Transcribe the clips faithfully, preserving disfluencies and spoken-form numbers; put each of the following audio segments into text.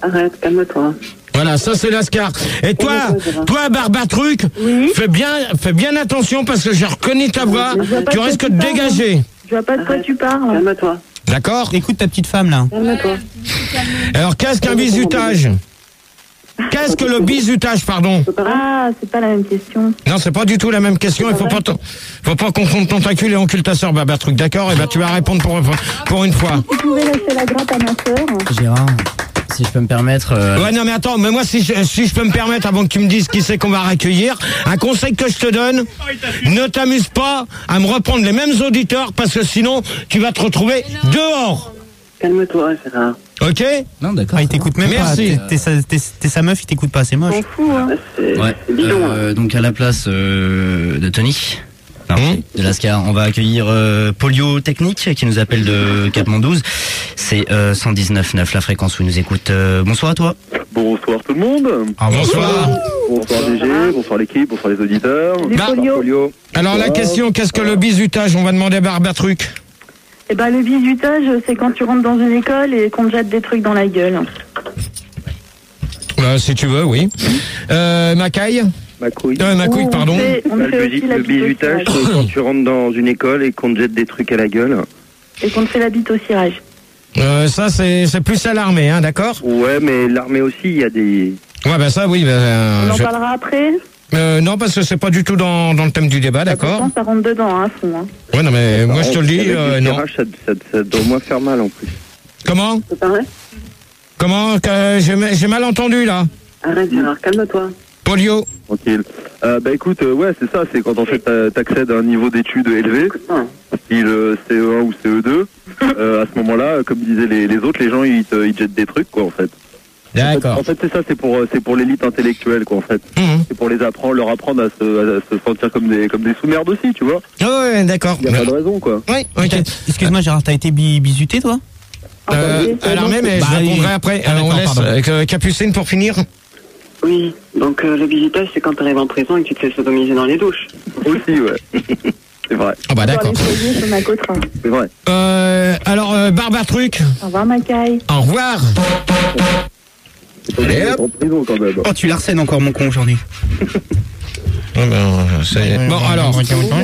Arrête, calme-toi. Voilà, ça c'est Lascar. Et toi, toi Barbatruc, oui. fais bien, fais bien attention parce que j'ai reconnu ta voix. Tu risques de dégager. Je vois pas de quoi tu parles. Calme-toi. D'accord. Écoute ta petite femme là. Calme-toi. Alors qu'est-ce qu'un bizutage? Qu'est-ce que le bizutage, pardon? Ah, c'est pas la même question. Non, c'est pas du tout la même question. Il faut pas, faut pas confondre tentacule et encule ta sœur, Barbatruc. D'accord? Et ben tu vas répondre pour pour une fois. Tu pouvais laisser la grappe à ma sœur. Gérard, si je peux me permettre. Euh... Ouais, non mais attends, mais moi si je, si je peux me permettre, avant que tu me dises qui c'est qu'on va accueillir, un conseil que je te donne, ne t'amuse pas à me reprendre les mêmes auditeurs parce que sinon tu vas te retrouver dehors. Calme-toi, Gérard. Ok? Non, d'accord. Ah, il t'écoute même Merci. pas. T'es sa, t'es, t'es sa meuf, il t'écoute pas, c'est moche. On fou, hein. C'est, Ouais. c'est bidon, Euh, donc à la place euh, de Tony, non, Mmh. de Lascar, on va accueillir euh, Polio Technique qui nous appelle de quatre-vingt-douze. C'est euh, cent dix-neuf neuf la fréquence où il nous écoute. Euh, bonsoir à toi. Bonsoir tout le monde. Ah, bonsoir. Bonsoir D G, bonsoir l'équipe, bonsoir les auditeurs. Les Bah, folios. Polio. Alors la question, qu'est-ce que le bizutage? On va demander à Barbatruc. Eh ben, le bizutage, c'est quand tu rentres dans une école et qu'on te jette des trucs dans la gueule. Euh, si tu veux, oui. Euh, Macaille? Ma couille. Euh, ma couille, Ou on pardon. fait- on Bah, fait le, aussi bisu- la le bite au bizutage, cirage. c'est quand tu rentres dans une école et qu'on te jette des trucs à la gueule. Et qu'on te fait la bite au cirage. Euh, ça c'est c'est plus à l'armée, hein, d'accord? Ouais, mais l'armée aussi, il y a des... Ouais, bah ça, oui. Bah, euh, On en je- parlera après. euh, non, parce que c'est pas du tout dans, dans le thème du débat, d'accord? Pourtant, ça rentre dedans, hein, à fond. Hein. Ouais, non, mais moi je te le dis, Avec du euh, non. tirage, ça, ça, ça doit moins faire mal en plus. Comment? C'est pareil? Comment? que- J'ai j'ai mal entendu, là. Arrête, Gérard, calme-toi. Polio. Tranquille. Euh, bah écoute, euh, ouais, c'est ça, c'est quand en fait t'a- t'accèdes à un niveau d'études élevé, style euh, C E un ou C E deux, euh, à ce moment-là, comme disaient les, les autres, les gens ils te, ils te jettent des trucs, quoi, en fait. D'accord. En fait, c'est ça, c'est pour, euh, c'est pour l'élite intellectuelle, quoi, en fait. Mhm. C'est pour les apprendre, leur apprendre à se, à se sentir comme des, comme des sous-merdes aussi, tu vois. Ouais, d'accord. Il y a pas de raison, quoi. Oui, ok. Excuse-moi, Gérard, t'as été bi- bisuté, toi? Euh, Ah, à l'armée, mais Bah, je répondrai oui. après. Ah, Alors, on d'accord, laisse pardon. avec, euh, Capucine pour finir. Oui, donc euh, le bizutage, c'est quand t'arrives en prison et que tu te fais sodomiser dans les douches. Aussi, ouais. C'est vrai, Ah bah d'accord. Pour les foyers, sur ma côte. c'est vrai. Euh, alors, euh, Barbatruc, Au revoir, Macaille. au revoir. C'est pas Et obligé hop. d'être en prison, quand même. Oh, tu l'arsènes encore, mon con, aujourd'hui. Ah ben, c'est- Bon, alors.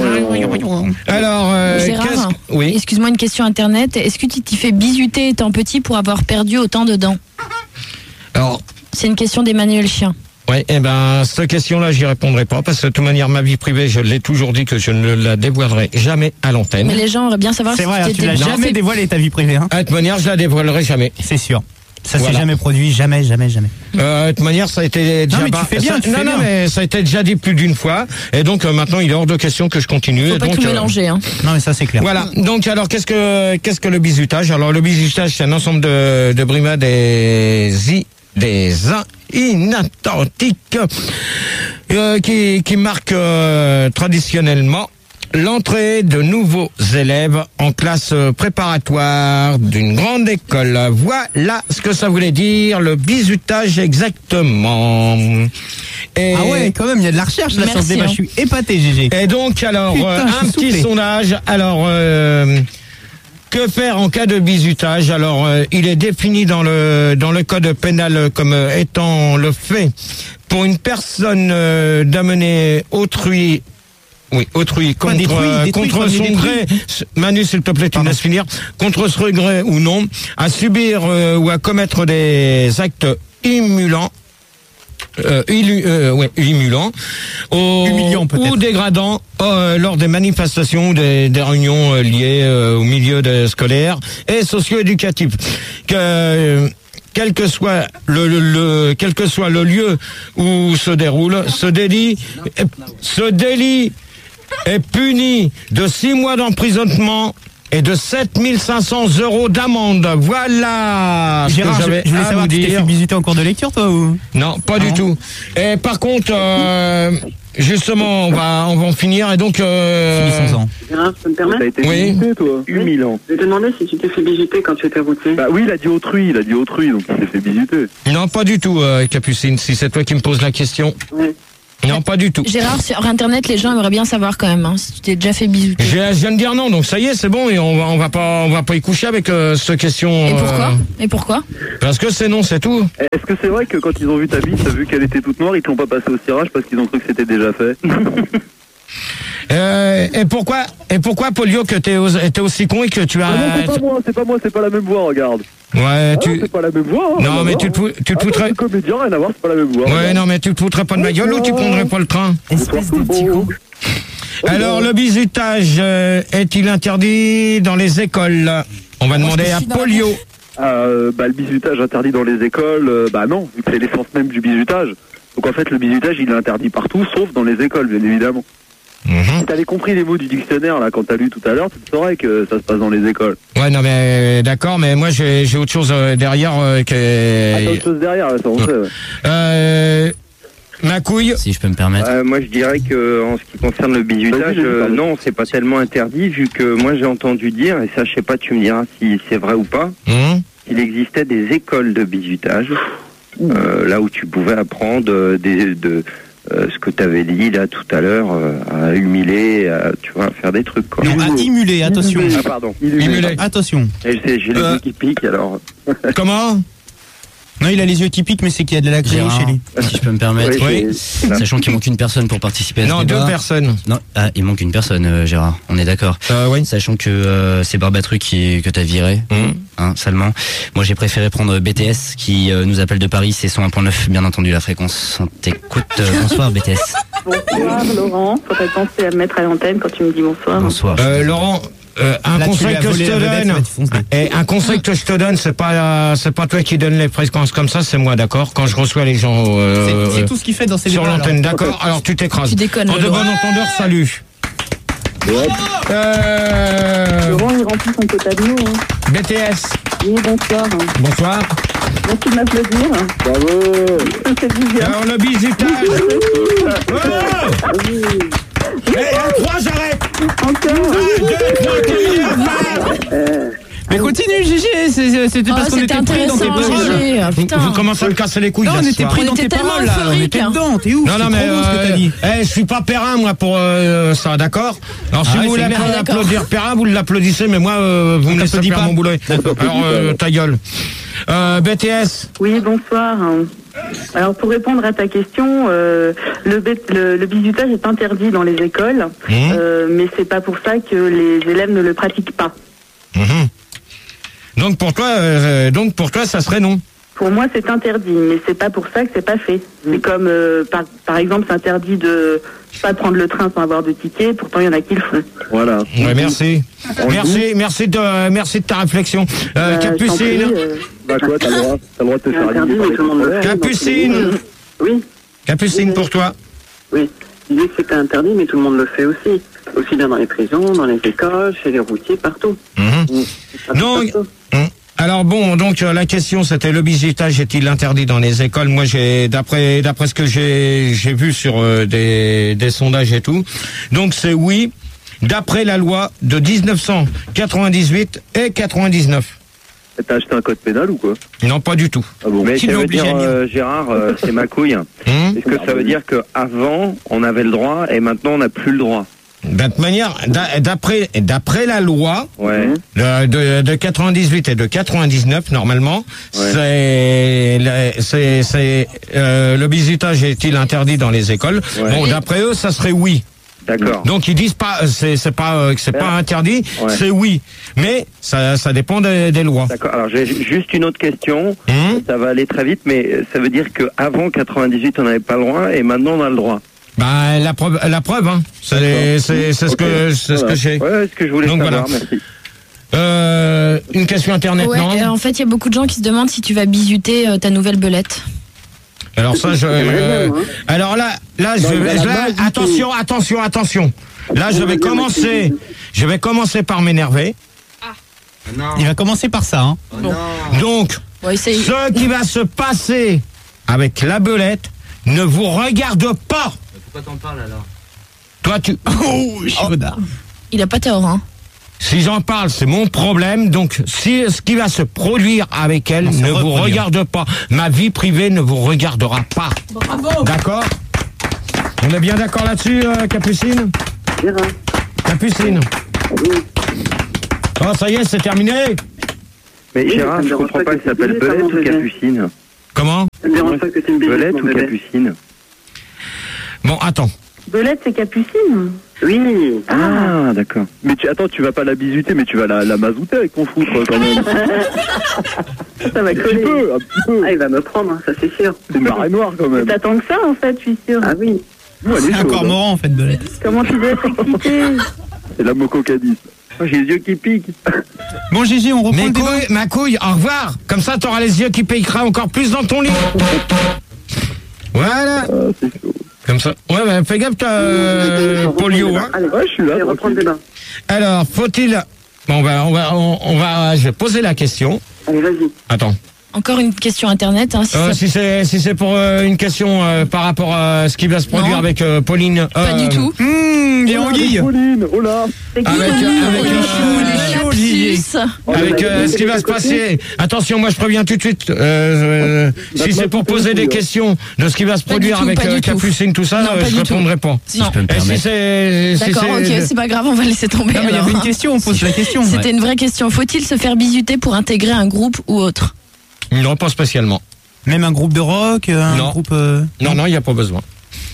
Alors, euh, Gérard, qu'est-ce- Oui. excuse-moi, une question internet. Est-ce que tu t'y fais bisuter étant petit pour avoir perdu autant de dents? Alors, C'est une question d'Emmanuel Chien. oui, eh ben, cette question-là, j'y répondrai pas, parce que de toute manière, ma vie privée, je l'ai toujours dit que je ne la dévoilerai jamais à l'antenne. Mais les gens auraient bien savoir C'est si vrai, hein, tu tu étais l'as bien jamais fait- dévoilé ta vie privée, hein? Ah, de toute manière, je la dévoilerai jamais. C'est sûr. Ça Voilà. s'est jamais produit, jamais, jamais, jamais. Euh, de toute manière, ça a été déjà... mais tu bah, fais bien, ça- tu non, fais non, bien. mais ça a été déjà dit plus d'une fois, et donc euh, maintenant, il est hors de question que je continue. Faut et pas donc, tout euh, mélanger, hein. Non, mais ça, c'est clair. Voilà. Donc, alors, qu'est-ce que qu'est-ce que le bizutage? Alors, le bizutage, c'est un ensemble de, de brimades des i des uns inauthentiques euh, qui qui marque euh, traditionnellement l'entrée de nouveaux élèves en classe préparatoire d'une grande école. Voilà ce que ça voulait dire, le bizutage exactement. Et, Ah ouais, quand même, il y a de la recherche là sur ce Merci, débat. hein. Je suis épaté, G G. et donc, alors, Putain, euh, je un suis petit soufflé. sondage. Alors, euh, que faire en cas de bizutage? Alors, euh, il est défini dans le dans le code pénal comme euh, étant le fait pour une personne euh, d'amener autrui. Oui, autrui Quoi, contre détruit, euh, détruit, contre faut amener son détruit. gré. Manu, s'il te plaît, tu me Pardon. laisses finir. Contre son gré ou non, à subir euh, ou à commettre des actes immulants. Euh, illu- euh, ouais, immulant, au- Humiliant, peut-être. ou dégradant euh, lors des manifestations ou des, des réunions euh, liées euh, au milieu de- scolaire et socio-éducatif. Que euh, quel que soit le, le, le- quel que soit le lieu où se déroule ce délit, ce délit est puni de six mois d'emprisonnement et de sept mille cinq cents euros d'amende. Voilà ce Gérard, que je, j'avais je voulais à savoir, vous tu t'es dire. fait bisuter en cours de lecture, toi, ou? Non, pas Ah du non. tout. Et par contre, euh, justement, on va, on va en finir. Et donc, euh, Finissons-en. Gérard, je peux me T'as permettre? été Oui. visité, toi. Humiliant. Je vais te demander si tu t'es fait bisuter quand tu étais routier. Bah oui, il a dit autrui, il a dit autrui, donc il s'est fait visiter. non, pas du tout, euh, Capucine. Si c'est toi qui me poses la question. Ouais. Non, pas du tout. Gérard, sur Internet, les gens aimeraient bien savoir quand même, hein, si tu t'es déjà fait bisouter. Je, je viens de dire non, donc ça y est, c'est bon, et on va, on va pas, on va pas y coucher avec euh, cette question. Et pourquoi euh, Et pourquoi Parce que c'est non, c'est tout. Est-ce que c'est vrai que quand ils ont vu ta bite, vu qu'elle était toute noire, ils te l'ont pas passé au cirage parce qu'ils ont cru que c'était déjà fait? Euh, et pourquoi, et pourquoi, Polio, que t'es, au- t'es aussi con et que tu as. Ah non, c'est pas moi, c'est pas moi, c'est pas la même voix, regarde. Ouais, Ah non, tu. c'est pas la même voix. hein, Non, rien mais à tu te voir. fous- tu te Ah non, foutrais- c'est comédien, rien à voir, c'est pas la même voix. Ouais, regarde. non, mais tu te foutrais pas de ma gueule ou tu prendrais pas le train? Espèce de petit con. Alors, le bizutage euh, est-il interdit dans les écoles? On va demander à Polio. Euh, bah, le bizutage interdit dans les écoles, euh, bah non, vu que c'est l'essence même du bizutage. Donc en fait, le bizutage, il est interdit partout, sauf dans les écoles, bien évidemment. Mhm. Si t'avais compris les mots du dictionnaire, là, quand t'as lu tout à l'heure, tu saurais que ça se passe dans les écoles. Ouais, non, mais euh, d'accord, mais moi j'ai j'ai autre chose euh, derrière euh, Ah, t'as que. autre chose derrière, là, ça on sait, ouais. Euh, ma couille. Si je peux me permettre. Euh, moi, je dirais que en ce qui concerne le bizutage, Vas-y, vas-y, euh, pardon. non, c'est pas tellement interdit, vu que moi j'ai entendu dire, et ça, je sais pas, tu me diras si c'est vrai ou pas, Hum. qu'il existait des écoles de bizutage, euh, là où tu pouvais apprendre euh, des, de euh, ce que tu avais dit là tout à l'heure, euh, à humiler, à, tu vois, à faire des trucs. Quoi. Non, à immuler, attention. Ah pardon. Immuler. Attention. Et J'ai j'ai les Euh. yeux qui piquent alors. Comment? Non, il a les yeux typiques, mais c'est qu'il y a de la grille Gérard, chez lui. si je peux me permettre. Oui. c'est- Sachant qu'il manque une personne pour participer à ce Non, deux débat. personnes. Non, ah, il manque une personne, euh, Gérard. On est d'accord. Euh, oui. Sachant que euh, c'est Barbatru qui que t'as viré, Hum. hein, salement. Moi, j'ai préféré prendre B T S qui euh, nous appelle de Paris. C'est cent un point neuf, bien entendu, la fréquence. On t'écoute. euh, bonsoir, B T S. Bonsoir Laurent, faudrait penser à me mettre à l'antenne quand tu me dis bonsoir. Bonsoir. Euh, Laurent, euh, un Là, tu lui conseil as que je volé te la vedette, donne, tu vas te foncer. et un conseil que je te donne, c'est pas, euh, c'est pas toi qui donne les fréquences comme ça, c'est moi, d'accord? Quand je reçois les gens euh, C'est c'est tout ce qu'il fait dans ses sur débats, l'antenne, alors. d'accord? Alors tu t'écrases. Tu déconnes, En de Laurent. bon entendeur, salut. Euh, Laurent, il remplit son quota de mots. Hein. B T S, Oui, bonsoir. bonsoir. Merci de m'applaudir. Bravo. Ça fait du bien. Alors le bizutage. Oh Eh, à trois, j'arrête. Encore. Un, deux, trois, terminé l'affaire. Mais continue, Gégé, c'est- c'est- c'était Oh, parce qu'on c'était était pris dans tes intéressant, paroles. Gégé. Ah, Vous, putain. vous commencez à me casser les couilles. Non, là, on ce était soir. pris On dans était tes tellement paroles, là. On euphoriques, était hein. dedans, t'es ouf. Non, non, c'est mais trop beau ce que t'as euh, dit. eh, je suis pas Perrin, moi, pour euh, ça, d'accord? Alors, si Ah ouais, vous c'est voulez clair. applaudir Perrin, vous l'applaudissez, mais moi, euh, vous me laissez t'applaudit faire pas. mon boulot. Alors, euh, ta gueule. Euh, B T S, Oui, bonsoir. Alors, pour répondre à ta question, euh, le, bê- le, le bizutage est interdit dans les écoles, Mmh. euh, mais c'est pas pour ça que les élèves ne le pratiquent pas. Mhm. Donc pour toi, euh, donc pour toi, ça serait non. Pour moi, c'est interdit, mais c'est pas pour ça que c'est pas fait. C'est comme, euh, par, par exemple, c'est interdit de je sais pas de prendre le train sans avoir de ticket. Pourtant, il y en a qui le font. Voilà. Ouais, merci. Merci, merci de, euh, merci de ta réflexion. Euh, Euh, je t'en Capucine, prie, euh, Bah quoi, t'as le droit, t'as le droit de te faire interdit, aligner mais tout le monde le fait. Capucine, Oui, Capucine pour toi. oui. L'idée que c'était interdit, mais tout le monde le fait aussi. Aussi bien dans les prisons, dans les écoles, chez les routiers, partout. Mhm. Partout, Donc, partout. hum. Alors bon, donc euh, la question c'était le bizutage est-il interdit dans les écoles? Moi, j'ai d'après d'après ce que j'ai j'ai vu sur euh, des des sondages et tout, donc c'est oui. D'après la loi de dix-neuf cent quatre-vingt-dix-huit et quatre-vingt-dix-neuf. T'as acheté un code pénal ou quoi? Non, pas du tout. Ah bon? Mais Qui ça l'a veut obligé dire, à lire euh, Gérard, euh, c'est ma couille. Hum Est-ce que ça veut dire qu'avant, on avait le droit et maintenant, on n'a plus le droit? De toute manière, d'a- d'après d'après la loi Ouais. de, de, de quatre-vingt-dix-huit et de quatre-vingt-dix-neuf, normalement, c'est le- c'est c'est euh, le bizutage est-il interdit dans les écoles? Ouais. Bon, d'après eux, ça serait oui. D'accord. Donc ils disent pas, c'est c'est pas euh, que c'est pas interdit, Ouais. c'est oui. Mais ça ça dépend des, des lois. D'accord. Alors, j'ai juste une autre question. Hum Ça va aller très vite, mais ça veut dire qu'avant quatre-vingt-dix-huit, on n'avait pas le droit et maintenant, on a le droit. Bah la preuve, la preuve, hein. C'est c'est c'est ce Ok. que c'est ce que j'ai. Ouais, ouais, ce que je voulais Donc, savoir, voilà. merci. Euh, une question internet, Ouais, non? euh, en fait, il y a beaucoup de gens qui se demandent si tu vas bisuter euh, ta nouvelle belette. Alors ça, je. euh, bien, hein. alors là, là, je, Non, mais à la là, base, il attention, attention, attention. Là, je vais commencer. Je vais commencer par m'énerver. Il va commencer par ça, hein. Donc, Ouais, c'est- ce qui va se passer avec la belette ne vous regarde pas. Pourquoi t'en parles alors? Toi, tu. Oh, chivodard. Il a pas tort, hein. Si j'en parle, c'est mon problème. Donc, si ce qui va se produire avec elle Non, ça ne vous reproduire. regarde pas, ma vie privée ne vous regardera pas. Bravo. D'accord? On est bien d'accord là-dessus, euh, Capucine? Gérard. Capucine. Oui. Oh, ça y est, c'est terminé. Mais Oui, Gérard, ça me je dérange comprends pas pas, que il s'appelle tu Belette dises ou comment Capucine? Comment? Ça me dérange pas que tu me baises, Belette mon ou bébé. Capucine? Bon, attends. Belette, c'est Capucine. Oui. Ah, d'accord. Mais tu, attends, tu vas pas la bisuter, mais tu vas la, la mazouter avec ton foutre quand même. Ça va Un petit coller. peu, un petit peu. Ah, il va me prendre, hein, ça c'est sûr. C'est une marée noire quand même. T'attends que ça, en fait, je suis sûre. Ah oui. Moi, elle est C'est un chaude, hein. cormoran en fait, Belette. Comment tu dois être excité? C'est la moco Cadiz. Oh, j'ai les yeux qui piquent. Bon, Gégé, on reprend Mes le débat. couilles, ma couille, au revoir. Comme ça, t'auras les yeux qui piquera encore plus dans ton lit. Voilà. Ah, c'est chaud. Comme ça. Ouais, bah, fais gaffe, t'as euh, polio, hein. Allez, Ouais, je suis là, allez, reprends le tranquille. débat. Alors, faut-il... Bon, on va, on va, on, on va... Je vais poser la question. Allez, vas-y. Attends. Encore une question internet. Hein, si Euh, ça- si c'est si c'est pour euh, une question euh, par rapport à ce qui va se produire Non. avec euh, Pauline. Pas euh, du tout. Hum, les anguilles. Pauline, oh là. C'est qui, Avec, Pauline avec, Oh, euh, le chaud, Gigi. lapsus. Avec euh, ce qui va se passer. Attention, moi je préviens tout de suite. Euh, euh, si c'est pour poser des questions de ce qui va se Pas du produire tout, avec pas du euh, tout. Capucine, tout ça, Non, euh, pas je du tout. répondrai pas. Si Non. je peux me Et si permettre. c'est si D'accord, ok, c'est c'est pas grave, on va laisser tomber. Non, mais il y alors. avait une question, on pose la question. C'était une vraie question. Faut-il se faire bisuter pour intégrer un groupe ou autre? non, pas spécialement. Même un groupe de rock, un Non. groupe. euh, Non, non, il y a pas besoin.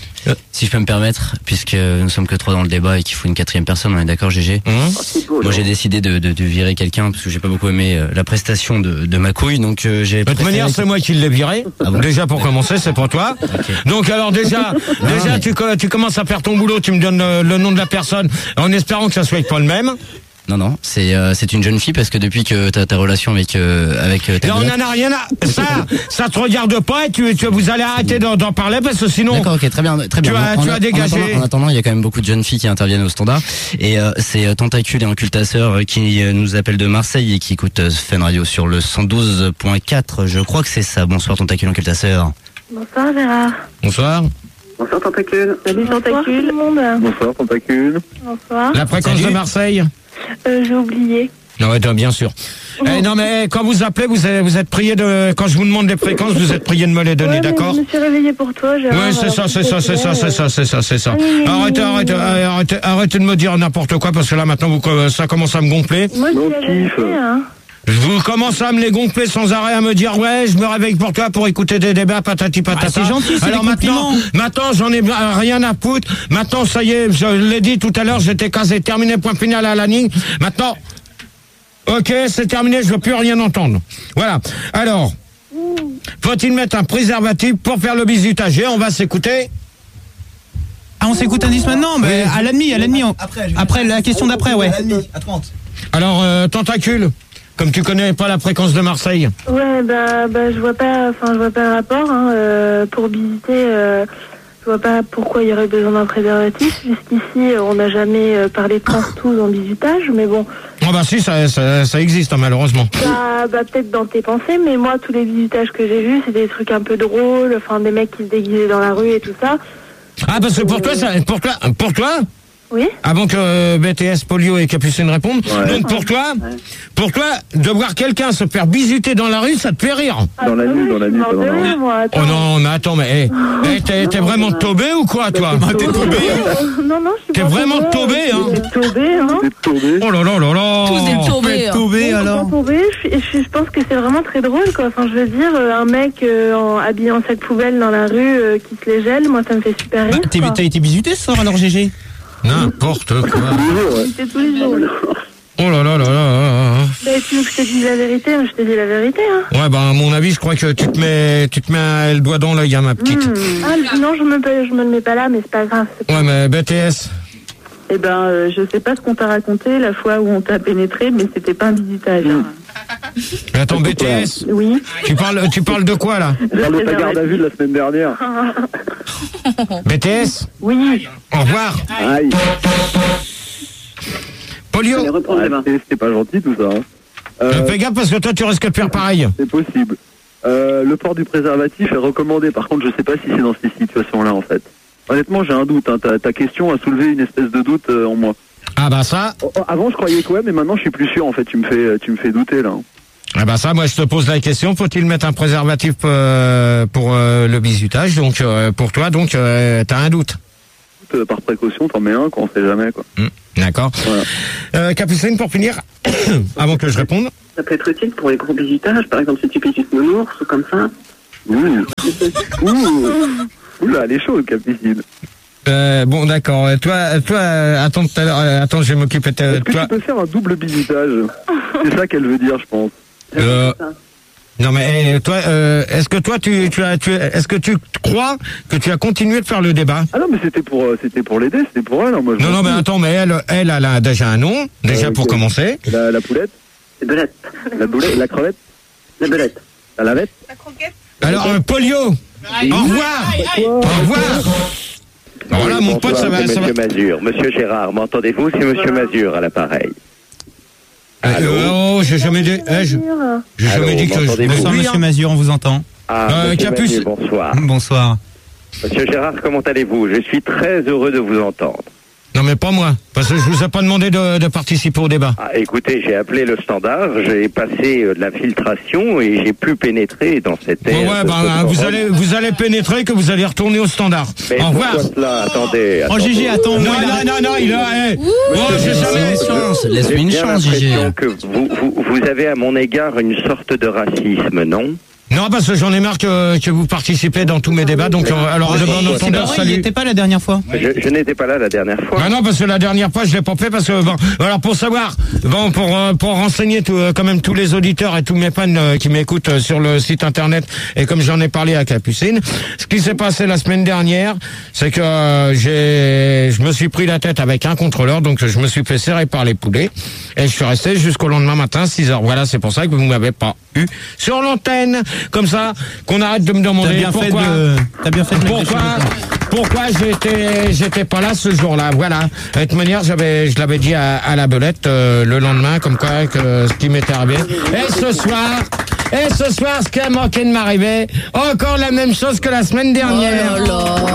Si je peux me permettre, puisque nous sommes que trois dans le débat et qu'il faut une quatrième personne, on est d'accord, Gégé? Hum C'est beau, Moi là. j'ai décidé de, de, de virer quelqu'un parce que j'ai pas beaucoup aimé euh, la prestation de, de ma couille, donc euh, j'ai De toute préféré- manière, c'est moi qui l'ai viré. Ah bon. Déjà pour commencer, c'est pour toi. Donc alors déjà, déjà mais- tu, co- tu commences à faire ton boulot, tu me donnes le, le nom de la personne, en espérant que ça soit pas le même. Non, non, c'est euh, c'est une jeune fille parce que depuis que t'as ta relation avec euh, avec euh, ta Et on Belette- en a rien à... Ça, ça te regarde pas et tu, tu vous allez arrêter d'en d'en parler parce que sinon... D'accord, ok, très bien, très bien. Tu as- En- tu en- as dégagé. En attendant, en attendant, il y a quand même beaucoup de jeunes filles qui interviennent au standard. Et euh, c'est euh, Tentacule et Incultasseur euh, qui euh, nous appellent de Marseille et qui écoutent euh, Fun Radio sur le cent douze point quatre. Je crois que c'est ça. Bonsoir Tentacule et Incultasseur. Bonsoir, Gérard. Bonsoir. Bonsoir, Tentacule. Salut, Tentacule. Tout le monde. Bonsoir, Tentacule. Bonsoir. La fréquence Salut. de Marseille. Euh, j'ai oublié. Non, ouais, bien sûr. Eh, non, mais quand vous appelez, vous êtes, vous êtes prié de... Quand je vous demande les fréquences, vous êtes prié de me les donner, Ouais, mais d'accord? je me suis réveillée pour toi, Gérard. Ouais, c'est alors ça, c'est s'il ça, te c'est ça, plaît, c'est ça, c'est ça, c'est ça. Oui, oui, Arrêtez, oui, arrêtez, oui. arrêtez, arrêtez de me dire n'importe quoi parce que là maintenant vous, co- ça commence à me gonfler. Moi, je Non, dis la kiffe. vérité, hein. Je vous commence à me les gonfler sans arrêt, à me dire ouais, je me réveille pour toi pour écouter des débats patati patata. Ah, c'est gentil, c'est Alors des maintenant, compliments. maintenant j'en ai rien à foutre. Maintenant ça y est, je l'ai dit tout à l'heure, j'étais casé, terminé, point final à la ligne. Maintenant, ok, c'est terminé, je veux plus rien entendre. Voilà. Alors, faut-il mettre un préservatif pour faire le bisutage? Et on va s'écouter. Ah, on s'écoute un disque maintenant? Bah, à la demi, à la demi. on- Après, la question d'après, ouais. Alors, euh, Tentacule, comme tu connais pas la fréquence de Marseille. Ouais, bah, bah, je vois pas, enfin, je vois pas le rapport, hein, euh, pour visiter, euh, je vois pas pourquoi il y aurait besoin d'un préservatif, puisqu'ici, euh, on n'a jamais euh, parlé de partout en bisutage, mais bon, Oh bah si, ça, ça, ça existe hein, malheureusement. bah, bah, peut-être dans tes pensées, mais moi, tous les visitages que j'ai vus, c'est des trucs un peu drôles, enfin, des mecs qui se déguisaient dans la rue et tout ça. Ah parce que pour toi, ça, pour toi, pour toi, Oui? avant que euh, B T S, Polio et Capucine répondent, Ouais. donc pour toi, pour toi, de voir quelqu'un se faire bisuter dans la rue, ça te fait rire. Dans la Ah, nuit, oui, dans la je nuit, suis pas morte dans de la rire, moi, Oh attends. non, mais attends, mais hey, hey, t'es, t'es vraiment taubé ou quoi, toi? T'es tombé. Non, non, je suis T'es pas vraiment tombée, tombé, hein. T'es tombé, hein. T'es tombé. Oh là là là là. Tous des tombés. hein. Tombé, Je suis alors. pas tombée, je, suis- je, suis- je pense que c'est vraiment très drôle, quoi. Enfin, je veux dire, euh, un mec euh, en, habillé en sac poubelle dans la rue euh, qui se les gèle, moi, ça me fait super Bah, rire. t'es- quoi. T'as été bisuté ce soir alors, Gégé? N'importe quoi. Toujours, ouais. C'est tous les jours. Oh là là là là là. Bah, tu veux que je te dise la vérité? Je te dis la vérité, hein. Ouais, bah à mon avis, je crois que tu te mets, tu te mets le doigt dans l'œil, hein, ma petite. Ah, non, je me, je me le mets pas là, mais c'est pas grave. c'est pas- Ouais, mais B T S. Eh ben, euh, je sais pas ce qu'on t'a raconté la fois où on t'a pénétré, mais c'était pas un visitage. hein. Attends, B T S. Oui. Tu parles, tu parles de quoi là? Je parle de ta garde à vue de la semaine dernière. B T S. Oui. Au revoir. Aïe. Polio. Allez, reprends le Ouais, débat. c'était c'était pas gentil tout ça. hein. Euh, Fais gaffe parce que toi tu risques de faire pareil. c'est possible. Euh, le port du préservatif est recommandé. Par contre, je sais pas si c'est dans ces situations-là en fait. Honnêtement, j'ai un doute. Hein. Ta, ta question a soulevé une espèce de doute euh, en moi. Ah bah ça, Oh, oh, avant, je croyais que ouais, mais maintenant, je suis plus sûr. En fait, tu me fais, tu me fais douter là. ah bah ça, moi je te pose la question, faut-il mettre un préservatif euh, pour euh, le bisutage? Donc euh, pour toi, donc euh, t'as un doute. écoute, par précaution, t'en mets un, quoi, on sait jamais, quoi. Mmh, d'accord. Voilà. Euh, Capucine, pour finir, avant que je réponde. Ça peut être utile pour les gros visitages, par exemple si tu piques une nounours ou comme ça. Ouh. Ouh. Ouh là, elle est chaude, Capucine. Euh, bon, d'accord. Toi, toi, euh, attends, tout à l'heure, euh, attends, je vais m'occuper de Est-ce que toi. tu peux faire un double bisutage? C'est ça qu'elle veut dire, je pense. Euh, non mais eh, toi, euh, est-ce que toi tu, tu as, tu, est-ce que tu crois que tu as continué de faire le débat? Ah non, mais c'était pour, euh, c'était pour l'aider, c'était pour elle. Hein, moi, je non, non, mais attends, mais elle, elle, elle a déjà un nom, déjà euh, pour okay. commencer. La, la poulette. La belette. La boulette, la crevette. La belette. La lavette. La croquette. Alors, euh, Polio. Aïe, au revoir. aïe, aïe. Au revoir. Alors voilà, oui, mon bonsoir, pote, ça va, c'est ça va. Monsieur Mazur. Monsieur Gérard, m'entendez-vous? C'est Monsieur Mazur à l'appareil. Euh, oh, j'ai jamais dit, eh, je, j'ai Allô, jamais dit que je. m'entendez-vous? Bonsoir, Oui, monsieur hein. Mazur, on vous entend. Ah, Euh, Monsieur Capus. Mazur, bonsoir. Bonsoir. Monsieur Gérard, comment allez-vous? Je suis très heureux de vous entendre. Non mais pas moi, parce que je vous ai pas demandé de, de participer au débat. Ah, écoutez, j'ai appelé le standard, j'ai passé euh, de la filtration et j'ai pu pénétrer dans cette Ouais, air. ouais, de bah, ce vous forum. allez, vous allez pénétrer que vous allez retourner au standard. Mais Au revoir. pourquoi cela? Attendez. Oh, attendez. Gégé, attends, Non, moi, il non, a- non, non, il a. Eh. Oh, j'ai jamais. Laisse-lui une chance, J'ai laisse-lui une bien chance, Gégé. l'impression que vous, vous, vous avez à mon égard une sorte de racisme, non? Non, parce que j'en ai marre que, que vous participez dans tous mes débats, donc euh, alors Ouais, demande au c'est standard, pas vrai, il salut. était pas la dernière fois. Je, je n'étais pas là la dernière fois. Ah non, parce que la dernière fois, je l'ai pas fait parce que bon, alors pour savoir, bon, pour euh, pour renseigner tout, euh, quand même tous les auditeurs et tous mes fans euh, qui m'écoutent euh, sur le site internet et comme j'en ai parlé à Capucine, ce qui s'est passé la semaine dernière, c'est que euh, j'ai, je me suis pris la tête avec un contrôleur, donc je me suis fait serrer par les poulets et je suis resté jusqu'au lendemain matin, six heures. Voilà, c'est pour ça que vous m'avez pas eu sur l'antenne, comme ça, qu'on arrête de me T'as demander bien fait pourquoi. de, t'as bien fait de mettre des Pourquoi, choses. pourquoi j'étais, j'étais pas là ce jour-là. Voilà. De toute manière, j'avais, je l'avais dit à, à la belette euh, le lendemain, comme quoi que ce qui m'était arrivé. Et ce soir, et ce soir, ce qui a manqué de m'arriver, encore la même chose que la semaine dernière. Oh là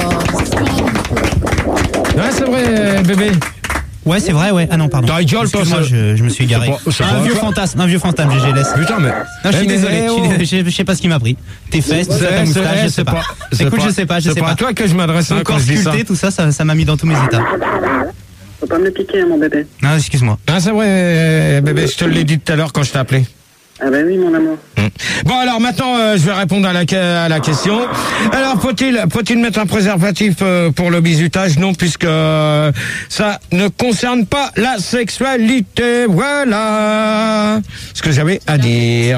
là. Ouais, c'est vrai, bébé. Ouais, c'est vrai, ouais. Ah non, pardon. Ta gueule, toi, Excuse-moi, ça- je, je me suis égaré. C'est pas- c'est un pas- vieux fantasme, un vieux fantasme, Gégé, laisse. Putain, mais. Non, je suis Eh, mais, désolé, eh, je suis oh. désolé, je, je sais pas ce qui m'a pris. Tes fesses, tout ça, ta C'est- moustache, c'est- je sais c'est pas. c'est Écoute, je sais pas, je sais C'est pas pas. à toi que je m'adresse Ton hein, quand corps je dis ça. sculpté, tout ça, ça, ça m'a mis dans tous mes états. Faut pas me le piquer, hein, mon bébé. Non, excuse-moi. Ah, c'est vrai, bébé, je te l'ai dit tout à l'heure quand je t'ai appelé. Ah ben oui, mon amour. Bon alors maintenant euh, je vais répondre à la, à la question. Alors faut-il faut-il mettre un préservatif euh, pour le bizutage? Non, puisque euh, ça ne concerne pas la sexualité. Voilà ce que j'avais à dire.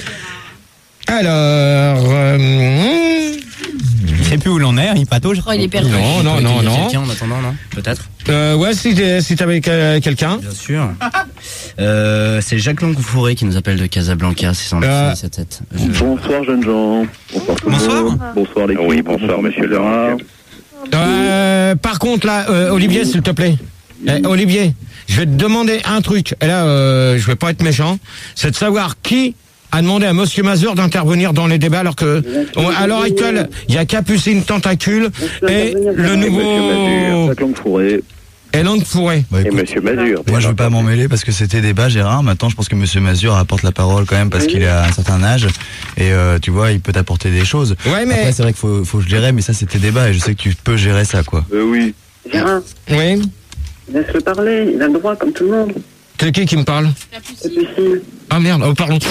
Alors euh, Je sais plus où l'on est, il patauge. Oh, il est perdu. non non Il y a non non. quelqu'un en attendant, non? Peut-être? Euh, ouais si t'es- si t'avais que- quelqu'un. Bien sûr. Euh, c'est Jacques Longouffouré qui nous appelle de Casablanca, six cent Euh. sept sept. Bonsoir, jeunes gens. Bonsoir, tout le Bonsoir. monde. Bonsoir, les Oui, bonsoir, monsieur le Gérard. Euh, par contre là euh, Olivier s'il te plaît. Eh, Olivier, je vais te demander un truc. Et là, euh, je vais pas être méchant. C'est de savoir qui a demandé à Monsieur Mazur d'intervenir dans les débats alors que, on- à l'heure actuelle, il y a Capucine Tentacule et le Monsieur nouveau Mazur. Jacques Longuefouré. et Langue Fourré. Bah, Et écoute, monsieur Mazur. moi je veux pas m'en mêler parce que c'était débat Gérard. Maintenant je pense que Monsieur Mazur apporte la parole quand même parce qu'il est à un certain âge et euh, tu vois il peut t'apporter des choses. Ouais, mais Après c'est vrai qu'il faut, faut gérer mais ça c'était débat et je sais que tu peux gérer ça quoi. Euh, oui. Gérard, oui. laisse-le parler, il a le droit, comme tout le monde. C'est qui qui me parle? Capucine. Ah merde, oh pardon.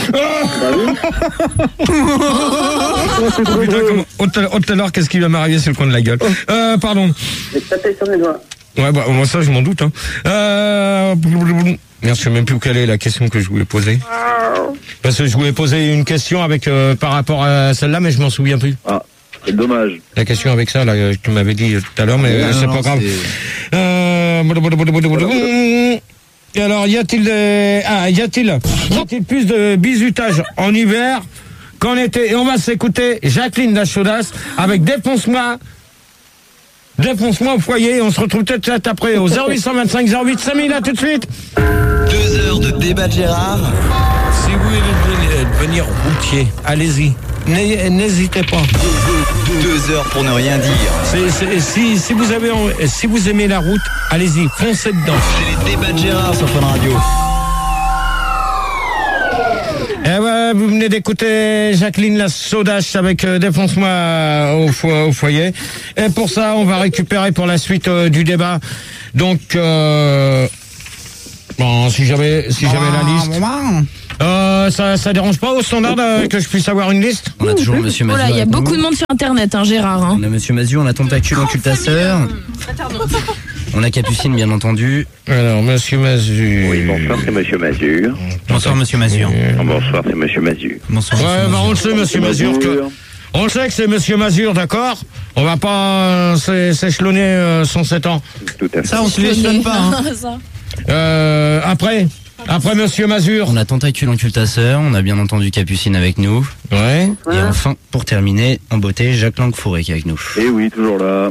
Oh, putain, comment- oh, tout à- oh, tout à l'heure, qu'est-ce qui va m'arriver sur le coin de la gueule? Euh, pardon. Je vais te taper sur les doigts. Ouais, bah, moi, ça, je m'en doute, hein. Euh... Merde, je sais même plus quelle est la question que je voulais poser. Parce que je voulais poser une question avec, euh, par rapport à celle-là, mais je m'en souviens plus. Ah, c'est dommage. La question avec ça, là, que tu m'avais dit tout à l'heure, mais euh, Non, c'est non, pas grave. c'est- Euh... Et alors, y a-t-il des... ah, y a-t-il, y a-t-il plus de bizutage en hiver qu'en été? Et on va s'écouter Jacqueline Dachaudas avec Défonce-moi. Défonce-moi au foyer. On se retrouve tout de suite après au zéro huit cent vingt-cinq zéro huit cinq mille. À tout de suite. Deux heures de débat de Gérard. Si vous voulez devenir routier, allez-y. N'hé- N'hésitez pas. Deux heures pour ne rien dire. C'est- c'est- si, si, vous avez, en- si vous aimez la route, allez-y, foncez dedans. C'est les débats de Gérard sur Fun Radio. Eh ben, euh, vous venez d'écouter Jacqueline la Sodache avec euh, Défonce-moi au, fo- au foyer. Et pour ça, on va récupérer pour la suite euh, du débat. Donc, euh, bon, si j'avais, si j'avais la liste. Euh, ça, ça dérange pas au standard euh, que je puisse avoir une liste? On a toujours Monsieur Mazur. Voilà, il y a avec beaucoup nous. de monde sur Internet, hein, Gérard. Hein. On a Monsieur Mazur, on a Tentacule Occultasseur. On a Capucine, bien entendu. Alors, Monsieur Mazur. Oui, bonsoir, c'est Monsieur Mazur. Bonsoir, Monsieur Mazur. Bonsoir, c'est Monsieur Mazur. Bonsoir. Ouais, bah on le sait, Monsieur Mazur. Que... On le sait que c'est Monsieur Mazur, d'accord? On va pas euh, s'é- s'échelonner euh, cent sept ans. Tout à fait. Ça, on se l'échelonne pas. Hein. Ça. Euh, après, après Monsieur Mazur. On a Tentacule Occultasseur, on a bien entendu Capucine avec nous. Ouais. Et enfin, pour terminer, en beauté, Jacques Langfourré qui est avec nous. Eh oui, toujours là.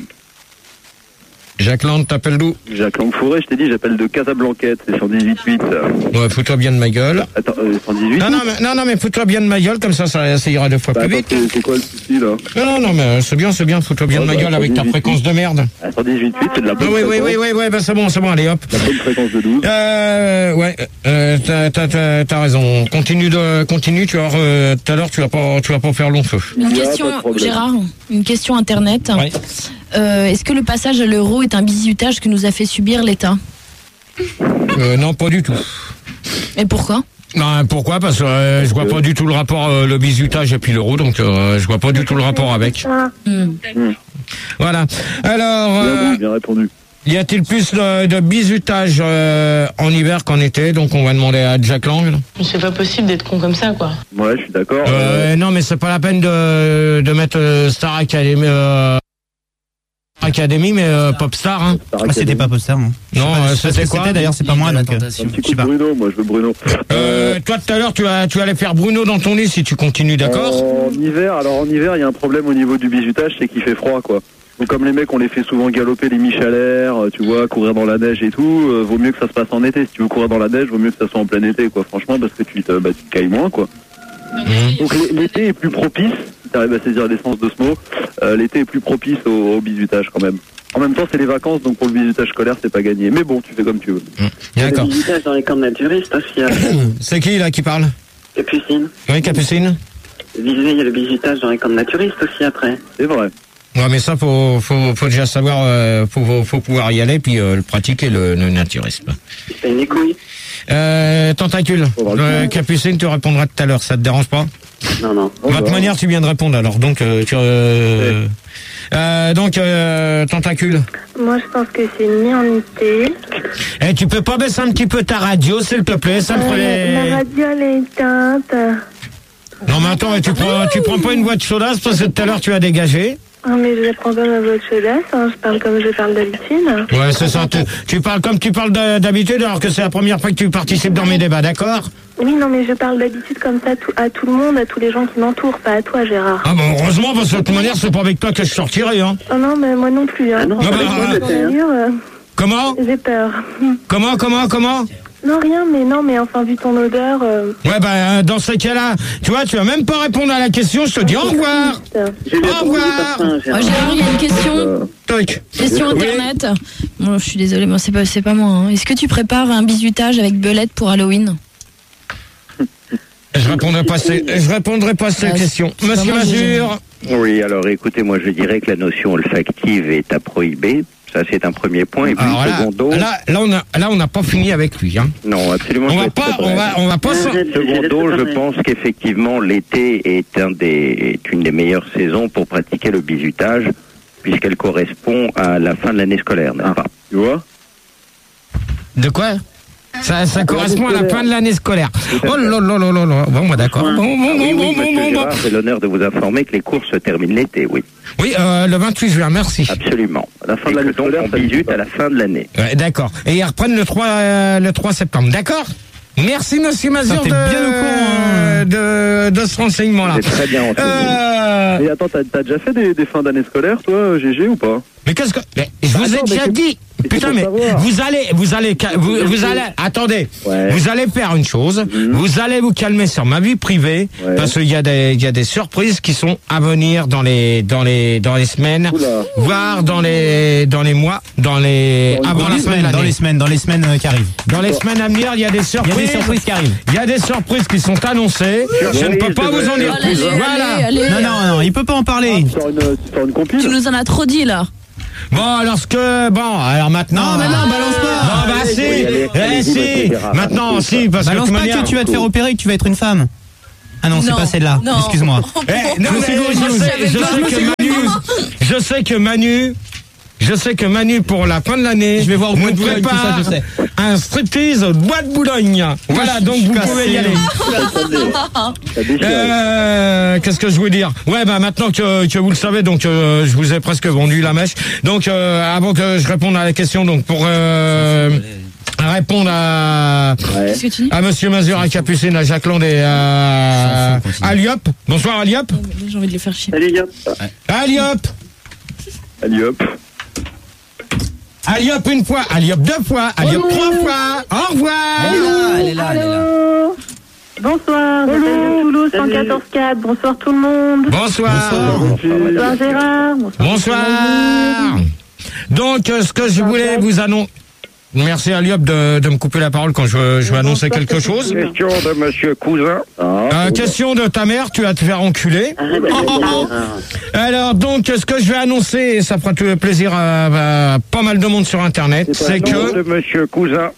Jacques Land, t'appelles d'où? Jacques Langfourré, je t'ai dit, j'appelle de Casablanquette, c'est cent dix-huit huit. Ouais, fous-toi bien de ma gueule. Attends, euh, cent dix-huit Non, non, mais, non, non, mais fous-toi bien de ma gueule, comme ça, ça, ça ira deux fois Bah, plus attends, vite. c'est c'est quoi le souci là? Non, non, non, mais euh, c'est bien, c'est bien, fous-toi bien Oh, de ma bah, gueule avec ta cent dix-huit. fréquence de merde. À cent dix-huit huit, c'est de la Ah, bonne oui, oui, fréquence. oui, oui, oui, bah c'est bon, c'est bon, allez hop. La bonne fréquence de douze. Euh, ouais, euh, t'as, t'as, t'as, t'as raison. Continue de, continue, tu vas, voir, euh, tout à l'heure, tu vas pas, tu vas pas faire long feu. Une Il y a question, pas de problème. Gérard, une question Internet. Ouais. Euh, Est-ce que le passage à l'euro est un bizutage que nous a fait subir l'État? Euh, non, pas du tout. Et pourquoi? Non, pourquoi? Parce que euh, je vois pas du tout le rapport, euh, le bizutage et puis l'euro, donc euh, je vois pas du tout le rapport avec. Hmm. Voilà. Alors, Bien, euh, bon, bien répondu. y a-t-il plus de, de bizutage euh, en hiver qu'en été? Donc on va demander à Jack Lang. C'est pas possible d'être con comme ça, quoi. Ouais, je suis d'accord. Euh, non, mais c'est pas la peine de, de mettre euh, Star Academy, euh, Academy, mais euh, Popstar. Hein. Star Ah, c'était Academy. pas Popstar. Hein. Non, Je sais pas- euh, je sais pas ce c'était que quoi? c'était, d'ailleurs, c'est pas moi, donc. euh, Un Tentation. petit je coup sais de pas. Bruno, moi je veux Bruno. Euh, toi tout à l'heure tu vas tu allais faire Bruno dans ton lit si tu continues, d'accord? En hiver, alors en hiver, il y a un problème au niveau du bizutage, c'est qu'il fait froid, quoi. Donc comme les mecs, on les fait souvent galoper les michalaires, euh, tu vois, courir dans la neige et tout, euh, vaut mieux que ça se passe en été. Si tu veux courir dans la neige, vaut mieux que ça soit en plein été, quoi. Franchement, parce que tu te, bah, tu te cailles moins, quoi. Donc l'é- l'été est plus propice, si t'arrives à saisir l'essence de ce mot, euh, l'été est plus propice au, au bizutage quand même. En même temps, c'est les vacances, donc pour le bizutage scolaire, c'est pas gagné. Mais bon, tu fais comme tu veux. D'accord. Le visitage dans les camps naturistes aussi, après. C'est qui là qui parle? Capucine. Oui, Capucine? Visez, il y a le visitage dans les camps naturistes aussi, après. C'est vrai. Ouais, mais ça faut faut, faut déjà savoir, euh, faut, faut faut pouvoir y aller puis euh, le pratiquer le, le naturisme. C'est une écouille. Euh, tentacule. Euh, Capucine, tu répondras tout à l'heure, ça te dérange pas? Non, non. De toute manière, tu viens de répondre alors, donc euh, tu. Euh, euh, donc euh, tentacule. Moi, je pense que c'est ni en été. Eh, tu peux pas baisser un petit peu ta radio, s'il te plaît, ça me Euh, ferait. la radio, elle est éteinte. Non mais attends, tu prends, tu prends pas une voix de chaudasse parce que tout à l'heure tu as dégagé. Ah, mais je prends pas ma voix de chaudasse, hein. Je parle comme je parle d'habitude. Ouais, c'est ça. Tu, tu parles comme tu parles de- d'habitude alors que c'est la première fois que tu participes dans mes débats, d'accord? Oui, non, mais je parle d'habitude comme ça tout- à tout le monde, à tous les gens qui m'entourent, pas à toi, Gérard. Ah bon, heureusement parce que de toute manière c'est pas avec toi que je sortirai, hein. Oh non, mais moi non plus, hein. Ah non, Non, c'est bah, avec moi, ah, le thé, hein. Allure, euh, Comment? j'ai peur. Comment, comment, comment? Non, rien, mais non, mais enfin, vu ton odeur... euh, Ouais, bah dans ce cas-là, tu vois, tu vas même pas répondre à la question. Je te dis au revoir. J'ai Au répondu revoir. par fin, Oh, Gérard. Gérard, il y a une question. Toc. Question Oui. Internet. Bon, je suis désolée, moi, c'est pas, c'est pas moi. hein. Est-ce que tu prépares un bizutage avec Belette pour Halloween? Je répondrai pas à ces, je répondrai pas à ces Ah, questions. c'est Monsieur pas moi, j'ai Mazur. Oui, alors écoutez, moi je dirais que la notion olfactive est à prohiber. Ça, c'est un premier point. Et puis, Alors là, secondo, là, là, on a, là, on n'a pas fini avec lui, hein. non, absolument On je va vais pas, être très on bref. va, on va pas. s'en- Secondo, je pense qu'effectivement, l'été est, un des, est une des meilleures saisons pour pratiquer le bizutage, puisqu'elle correspond à la fin de l'année scolaire, n'est-ce pas? Tu vois? De quoi? Ça, ça correspond à la fin de l'année scolaire. Oh là là là là là. Bon, bah d'accord. Bon, bon, Ah oui, bon, oui, bon, monsieur bon, bon. Gérard, j'ai l'honneur de vous informer que les cours se terminent l'été, oui. Oui, euh, le vingt-huit juin, merci. Absolument. À la fin Et de l'année que donc, scolaire, on ça bizute suffit à la fin de l'année. Ouais, d'accord. Et ils reprennent le trois, euh, le trois septembre, d'accord? Merci, monsieur Mazur, t'es de, bien au courant, de, de ce renseignement-là. C'est très bien renseigné. Euh, Et attends, t'as t'as déjà fait des, des fins d'année scolaire, toi, G G, ou pas? mais qu'est-ce que... mais je vous ai Attends, déjà mais dit, Putain, mais vous allez, vous allez, vous, vous allez, attendez, ouais. vous allez faire une chose, mmh. vous allez vous calmer sur ma vie privée, ouais. parce qu'il y a des, il y a des surprises qui sont à venir dans les, dans les, dans les semaines, Oula. voire dans les, dans les mois, dans les, dans avant la semaine, dans les semaines, dans les semaines qui arrivent. Dans les semaines à venir, il y a des surprises. Il y a des surprises qui arrivent. Il y a des surprises qui sont annoncées. Je ne peux pas vous en dire plus. Voilà. Allez, allez. Non, non, non, il peut pas en parler. Sur une, sur une compile. Tu nous en as trop dit là. Bon, alors ce que... Bon, alors maintenant... Non, mais non, balance pas. Non, bah si, eh si, maintenant, si, parce balance que... Balance pas que tu vas te faire opérer, que tu vas être une femme. Ah non, non c'est pas celle-là, excuse-moi. Eh, non, mais je sais, je sais que Manu... Je sais que Manu... Je sais que Manu, pour la fin de l'année, je vais voir au bout de Boulogne, tout ça, je sais. Un striptease au bois de Boulogne. Voilà, donc vous pouvez y aller. euh, Qu'est-ce que je voulais dire? Ouais, bah maintenant que, que vous le savez, donc euh, je vous ai presque vendu la mèche. Donc euh, avant que je réponde à la question, donc pour euh, répondre à ouais. à Monsieur Mazur, à Capucine, à Jacques Land et à Aliop. Bonsoir Aliop. J'ai envie de les faire chier. Allez, Aliop. Aliop. Aliop. Aliop une fois, Aliop deux fois, Aliop trois fois. Au revoir. Elle est là, elle est là, elle est là. Bonsoir, j'appelle Toulouse cent quatorze quatre. Bonsoir tout le monde. Bonsoir. Bonsoir, bonsoir Gérard. Bonsoir. Bonsoir. Donc, euh, ce que je voulais vous annoncer... Merci Aliop de, de me couper la parole quand je, je vais annoncer quelque chose. Question de Monsieur Cousin. Euh, question de ta mère, tu vas te faire enculer. Oh, oh, oh. Alors donc, ce que je vais annoncer, et ça fera tout le plaisir à, à pas mal de monde sur Internet, c'est que... de Monsieur Cousin.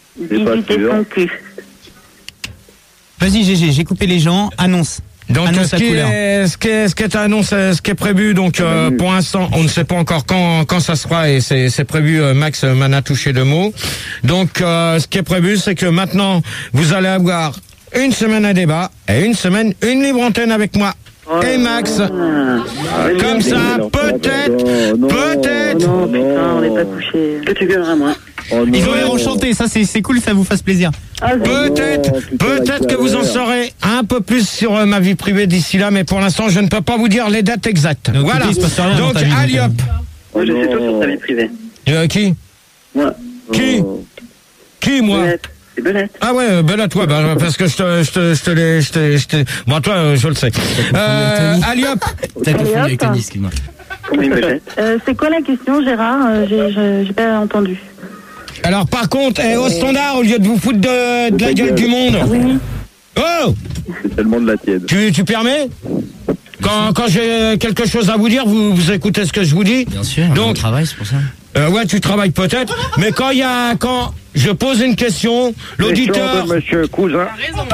Vas-y Gégé, j'ai coupé les gens, annonce. Donc annonce ce, qui est, ce qui est ce qui est annoncé, ce qui est prévu, donc euh, pour l'instant on ne sait pas encore quand quand ça sera, et c'est c'est prévu. euh, Max m'en a touché deux mots. Donc euh, ce qui est prévu, c'est que maintenant vous allez avoir une semaine à débat et une semaine une libre antenne avec moi et Max. Comme ça, peut-être, peut-être. Non, putain, on n'est pas touché. Que tu gueuleras moi. Oh ils ont l'air enchantés, ça c'est c'est cool, ça vous fasse plaisir. Ah, peut-être, peut-être que vous en saurez un peu plus sur euh, ma vie privée d'ici là, mais pour l'instant je ne peux pas vous dire les dates exactes. Donc, voilà. Écoutez, il se passe rien donc dans ta vie, Aliop. Moi je sais tout sur ta vie privée. Euh, qui Moi. Qui Qui moi Belette. C'est Belette. Ah ouais, Belette, toi, bah, parce que je te, je te, je te l'ai, je te, je te, bon, toi, euh, je le sais. Euh, Aliop. T'as confondu avec Tony, excuse-moi. Oui, Belette. Euh, c'est quoi la question, Gérard? euh, J'ai j'ai- j'ai pas entendu. Alors, par contre, eh, au standard, au lieu de vous foutre de, de la gueule du monde. Oui. Oh! C'est tellement de la tiède. Tu, tu permets? Quand, quand j'ai quelque chose à vous dire, vous, vous écoutez ce que je vous dis? Bien sûr, Donc, on travaille, c'est pour ça. Euh, ouais, tu travailles peut-être, mais quand il y a, quand je pose une question, l'auditeur, de Monsieur Cousin.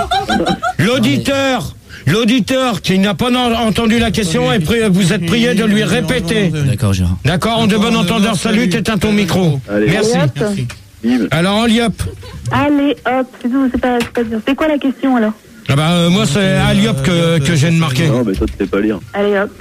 l'auditeur, l'auditeur qui n'a pas en- entendu la question, est pri- vous êtes prié de lui répéter. D'accord, Gérard. D'accord, en de bon entendeur, salut, t'éteins ton micro. Allez. Merci. Allez, hop. Alors, Aliop. Allez, hop. C'est tout, c'est pas, c'est pas dur. C'est quoi la question alors? Ah bah, euh, moi, c'est Aliop que, que j'ai de marquer. Non, mais toi, tu sais pas lire. Allez, hop.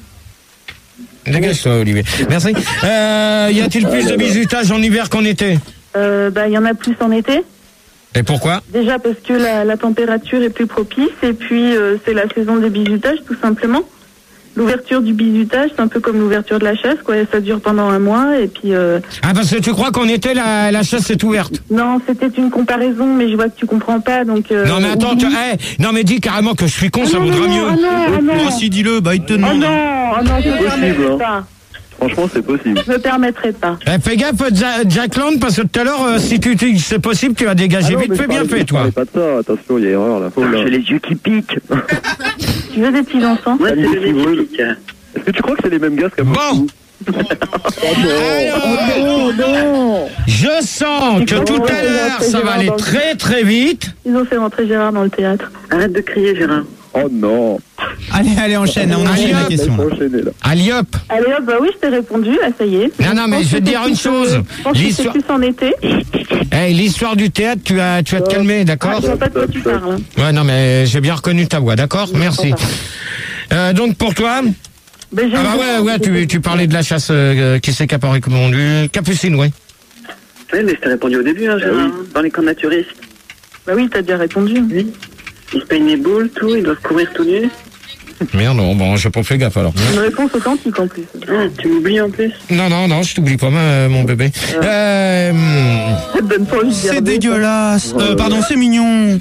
Dégage-toi, Olivier. Merci. Euh, y a-t-il plus de bizutage en hiver qu'en été? Euh, bah, il y en a plus en été. Et pourquoi? Déjà parce que la, la température est plus propice, et puis euh, c'est la saison des bizutages tout simplement. L'ouverture du bizutage, c'est un peu comme l'ouverture de la chasse, quoi. Ça dure pendant un mois, et puis... Euh... Ah, parce que tu crois qu'en été, la, la chasse est ouverte? Non, c'était une comparaison, mais je vois que tu comprends pas, donc... Euh, non, mais attends, tu, hey, non, mais dis carrément que je suis con, ah, ça non, vaudra non, mieux. Ah non, ah non. Oh, si, dis-le, bah il te Oh demande. non, oh non, je me permettrai hein. pas. Franchement, c'est possible. Je me permettrai pas. Eh, fais gaffe, Ja- Jack Land, parce que tout à l'heure, euh, si tu dis que c'est possible, tu vas dégager Ah non, vite mais fait, je bien parlais- fait, je toi. parlais pas de ça, attention, il y a erreur là. Oh là. J'ai les yeux qui piquent. Tu veux des petits enfants? Moi c'est Allez, le qui mec brûle. qui pique. Est-ce que tu crois que c'est les mêmes gars comme Bon. Oh non. Je sens que tout à l'heure, ça va aller très très vite. Ils ont fait rentrer Gérard dans le théâtre. Arrête de crier Gérard. Oh non. Allez, allez, enchaîne, on enchaîne la question. Faut là. enchaîner là. Aliop. Allez hop, bah oui, je t'ai répondu, là, ça y est. Non, non, mais je vais te dire une chose. Je pense que c'est L'histoire, plus en été. hey, l'histoire du théâtre, tu vas, tu vas te calmer, Ah, d'accord? je vois pas de quoi tu parles. hein. Ouais, non, mais j'ai bien reconnu ta voix, d'accord? Merci. Euh, donc pour toi, Ben, j'ai ah bah ouais, ouais, tu, tu parlais de la chasse, euh, qui c'est qui a pas répondu? Capucine, oui. Oui, mais je t'ai répondu au début, hein, Gérard. hein, Dans les camps naturistes. Bah oui, t'as bien répondu. Oui. Ils se peignent les boules, tout, ils doivent courir tout nus. Merde, non, bon, j'ai pas fait gaffe alors. Une réponse authentique en plus. Ah, tu m'oublies en plus. Non, non, non, je t'oublie pas, ma- mon bébé. Euh... Ça te donne pas envie de dire C'est deux, dégueulasse. Euh, pardon, c'est mignon.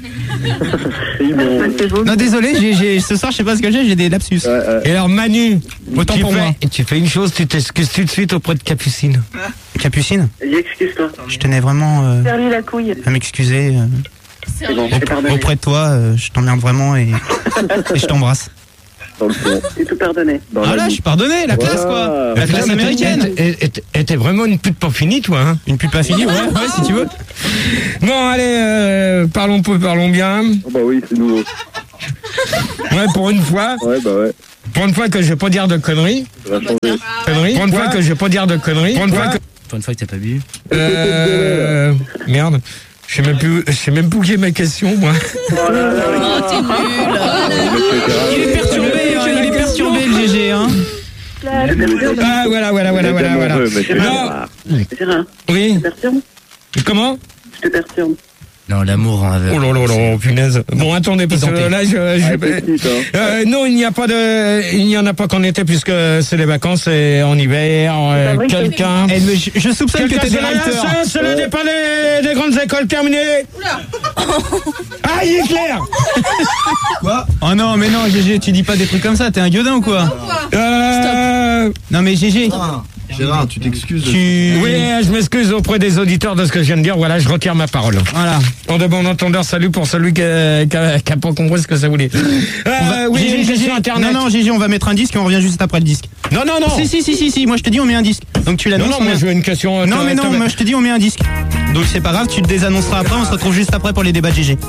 Non, désolé, j'ai, j'ai, ce soir, je sais pas ce que j'ai, j'ai des lapsus. Et alors, Manu, Autant tu pour fais, moi. tu fais une chose, tu t'excuses tout de suite auprès de Capucine. Capucine, Excuse-toi. je tenais vraiment euh, Serre-lui la couille. à m'excuser. euh, C'est bon, je t'ai pardonné. auprès de toi, euh, je t'emmerde vraiment et, et je t'embrasse. J'ai tout pardonné. Ah là, je suis pardonné, la classe quoi. La classe américaine. Et t'es vraiment une pute pas finie, toi, hein? Une pute pas finie, ouais, ouais, si tu veux. Bon, allez, euh, parlons peu, parlons bien. Oh bah oui, c'est nouveau. Ouais, pour une fois. Ouais, bah ouais. Pour une fois que je vais pas dire de conneries. Ça va changer. Conneries. Pour une fois que je vais pas dire de conneries. Pour une fois que... Pour une fois que t'as pas bu. Euh... Merde. Je sais même plus, je sais même plus qui est ma question, moi. Oh, t'es nul. Il est perturbé, hein, il est perturbé le G G, hein. Ah, voilà, voilà, voilà, voilà, voilà. Non. Gérard, Oui. je te perturbe. Comment? Je te perturbe. Non, l'amour en aveugle. Oh là là là, punaise. Bon, attendez, parce que là, je, je- euh, non, il n'y a pas de, il n'y en a pas qu'en été puisque c'est les vacances et en hiver. euh, quelqu'un. Eh, mais je, je soupçonne que Quelqu'un, t'es des c'est la writers. leçon, c'est le départ des, des grandes écoles terminées. Ah, il est clair. Quoi? Oh non, mais non, G G, tu dis pas des trucs comme ça, t'es un gueudin ou quoi? Euh, Non mais G G, Gérard, tu t'excuses. tu... oui, je m'excuse auprès des auditeurs de ce que je viens de dire. Voilà, je retire ma parole. Voilà. En de bon entendeur, salut pour celui qui a, qui a- qui a pas compris ce que ça voulait. Euh, On va- oui, G G, j'ai une G G, question internet. Non, non, G G, on va mettre un disque et on revient juste après le disque. non, non, non. Si, si, si, si, si, moi je te dis on met un disque. Donc tu Non, l'annonces. non, on moi met- je veux une question. Non, mais non, t'as- moi je te dis on met un disque. Donc c'est pas grave, tu le désannonceras après, on se retrouve juste après pour les débats de G G.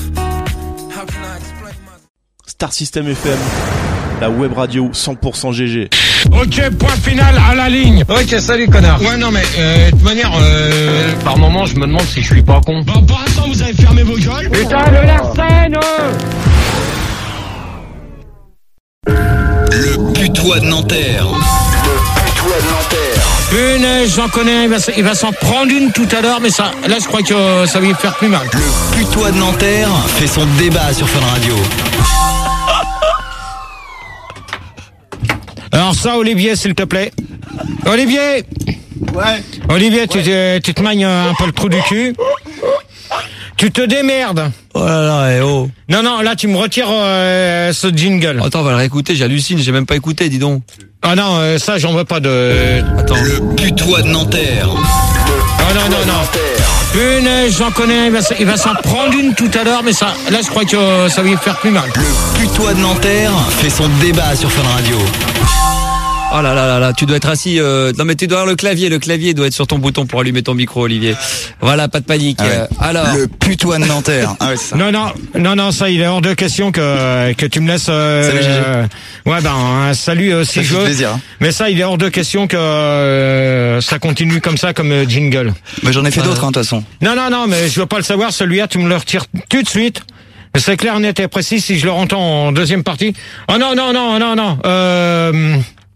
Star System F M, la web radio cent pour cent G G. Ok, point final à la ligne. Ok, salut connard. Ouais, non mais euh, de toute manière, euh, par moment, je me demande si je suis pas con. Bon, pour l'instant, vous avez fermé vos gueules. Putain, le Larsen. Le putois de Nanterre. Le putois de Nanterre. Punaise, j'en connais un, il va, s- il va s'en prendre une tout à l'heure, mais ça, là, je crois que euh, ça va lui faire plus mal. Le putois de Nanterre fait son débat sur Fun Radio. Alors ça, Olivier, s'il te plaît. Olivier. Ouais. Olivier, tu, te- tu te magnes un peu le trou du cul. Tu te démerdes. Oh là là, eh oh. Non, non, là, tu me retires euh, ce jingle. Attends, on va le réécouter, j'hallucine, j'ai même pas écouté, dis donc. Ah non, euh, ça, j'en veux pas de... Attends. Le putois de Nanterre. Ah non, non, non. Punaise, j'en connais un, il va, s- il va s'en prendre une tout à l'heure, mais ça, là, je crois que euh, ça va lui faire plus mal. Le putois de Nanterre fait son débat sur Fun Radio. Oh là là là là, tu dois être assis. Euh... Non mais tu dois avoir le clavier, le clavier doit être sur ton bouton pour allumer ton micro, Olivier. Voilà, pas de panique. Ah ouais. Euh, alors. Le putois de Nanterre. Ah ouais, c'est ça. Non, non, non, non, ça, il est hors de question que que tu me laisses. Euh, Salut, Gégé. euh, ouais, ben, un salut aussi. Ça fait Claude. plaisir. Hein. Mais ça, il est hors de question que euh, ça continue comme ça, comme euh, jingle. Mais j'en ai fait d'autres, hein, de toute façon. Non, non, non, mais je veux pas le savoir. Celui-là, tu me le retires tout de suite. C'est clair, net et précis. Si je le entends en deuxième partie. Oh non, non, non, non, non. Euh,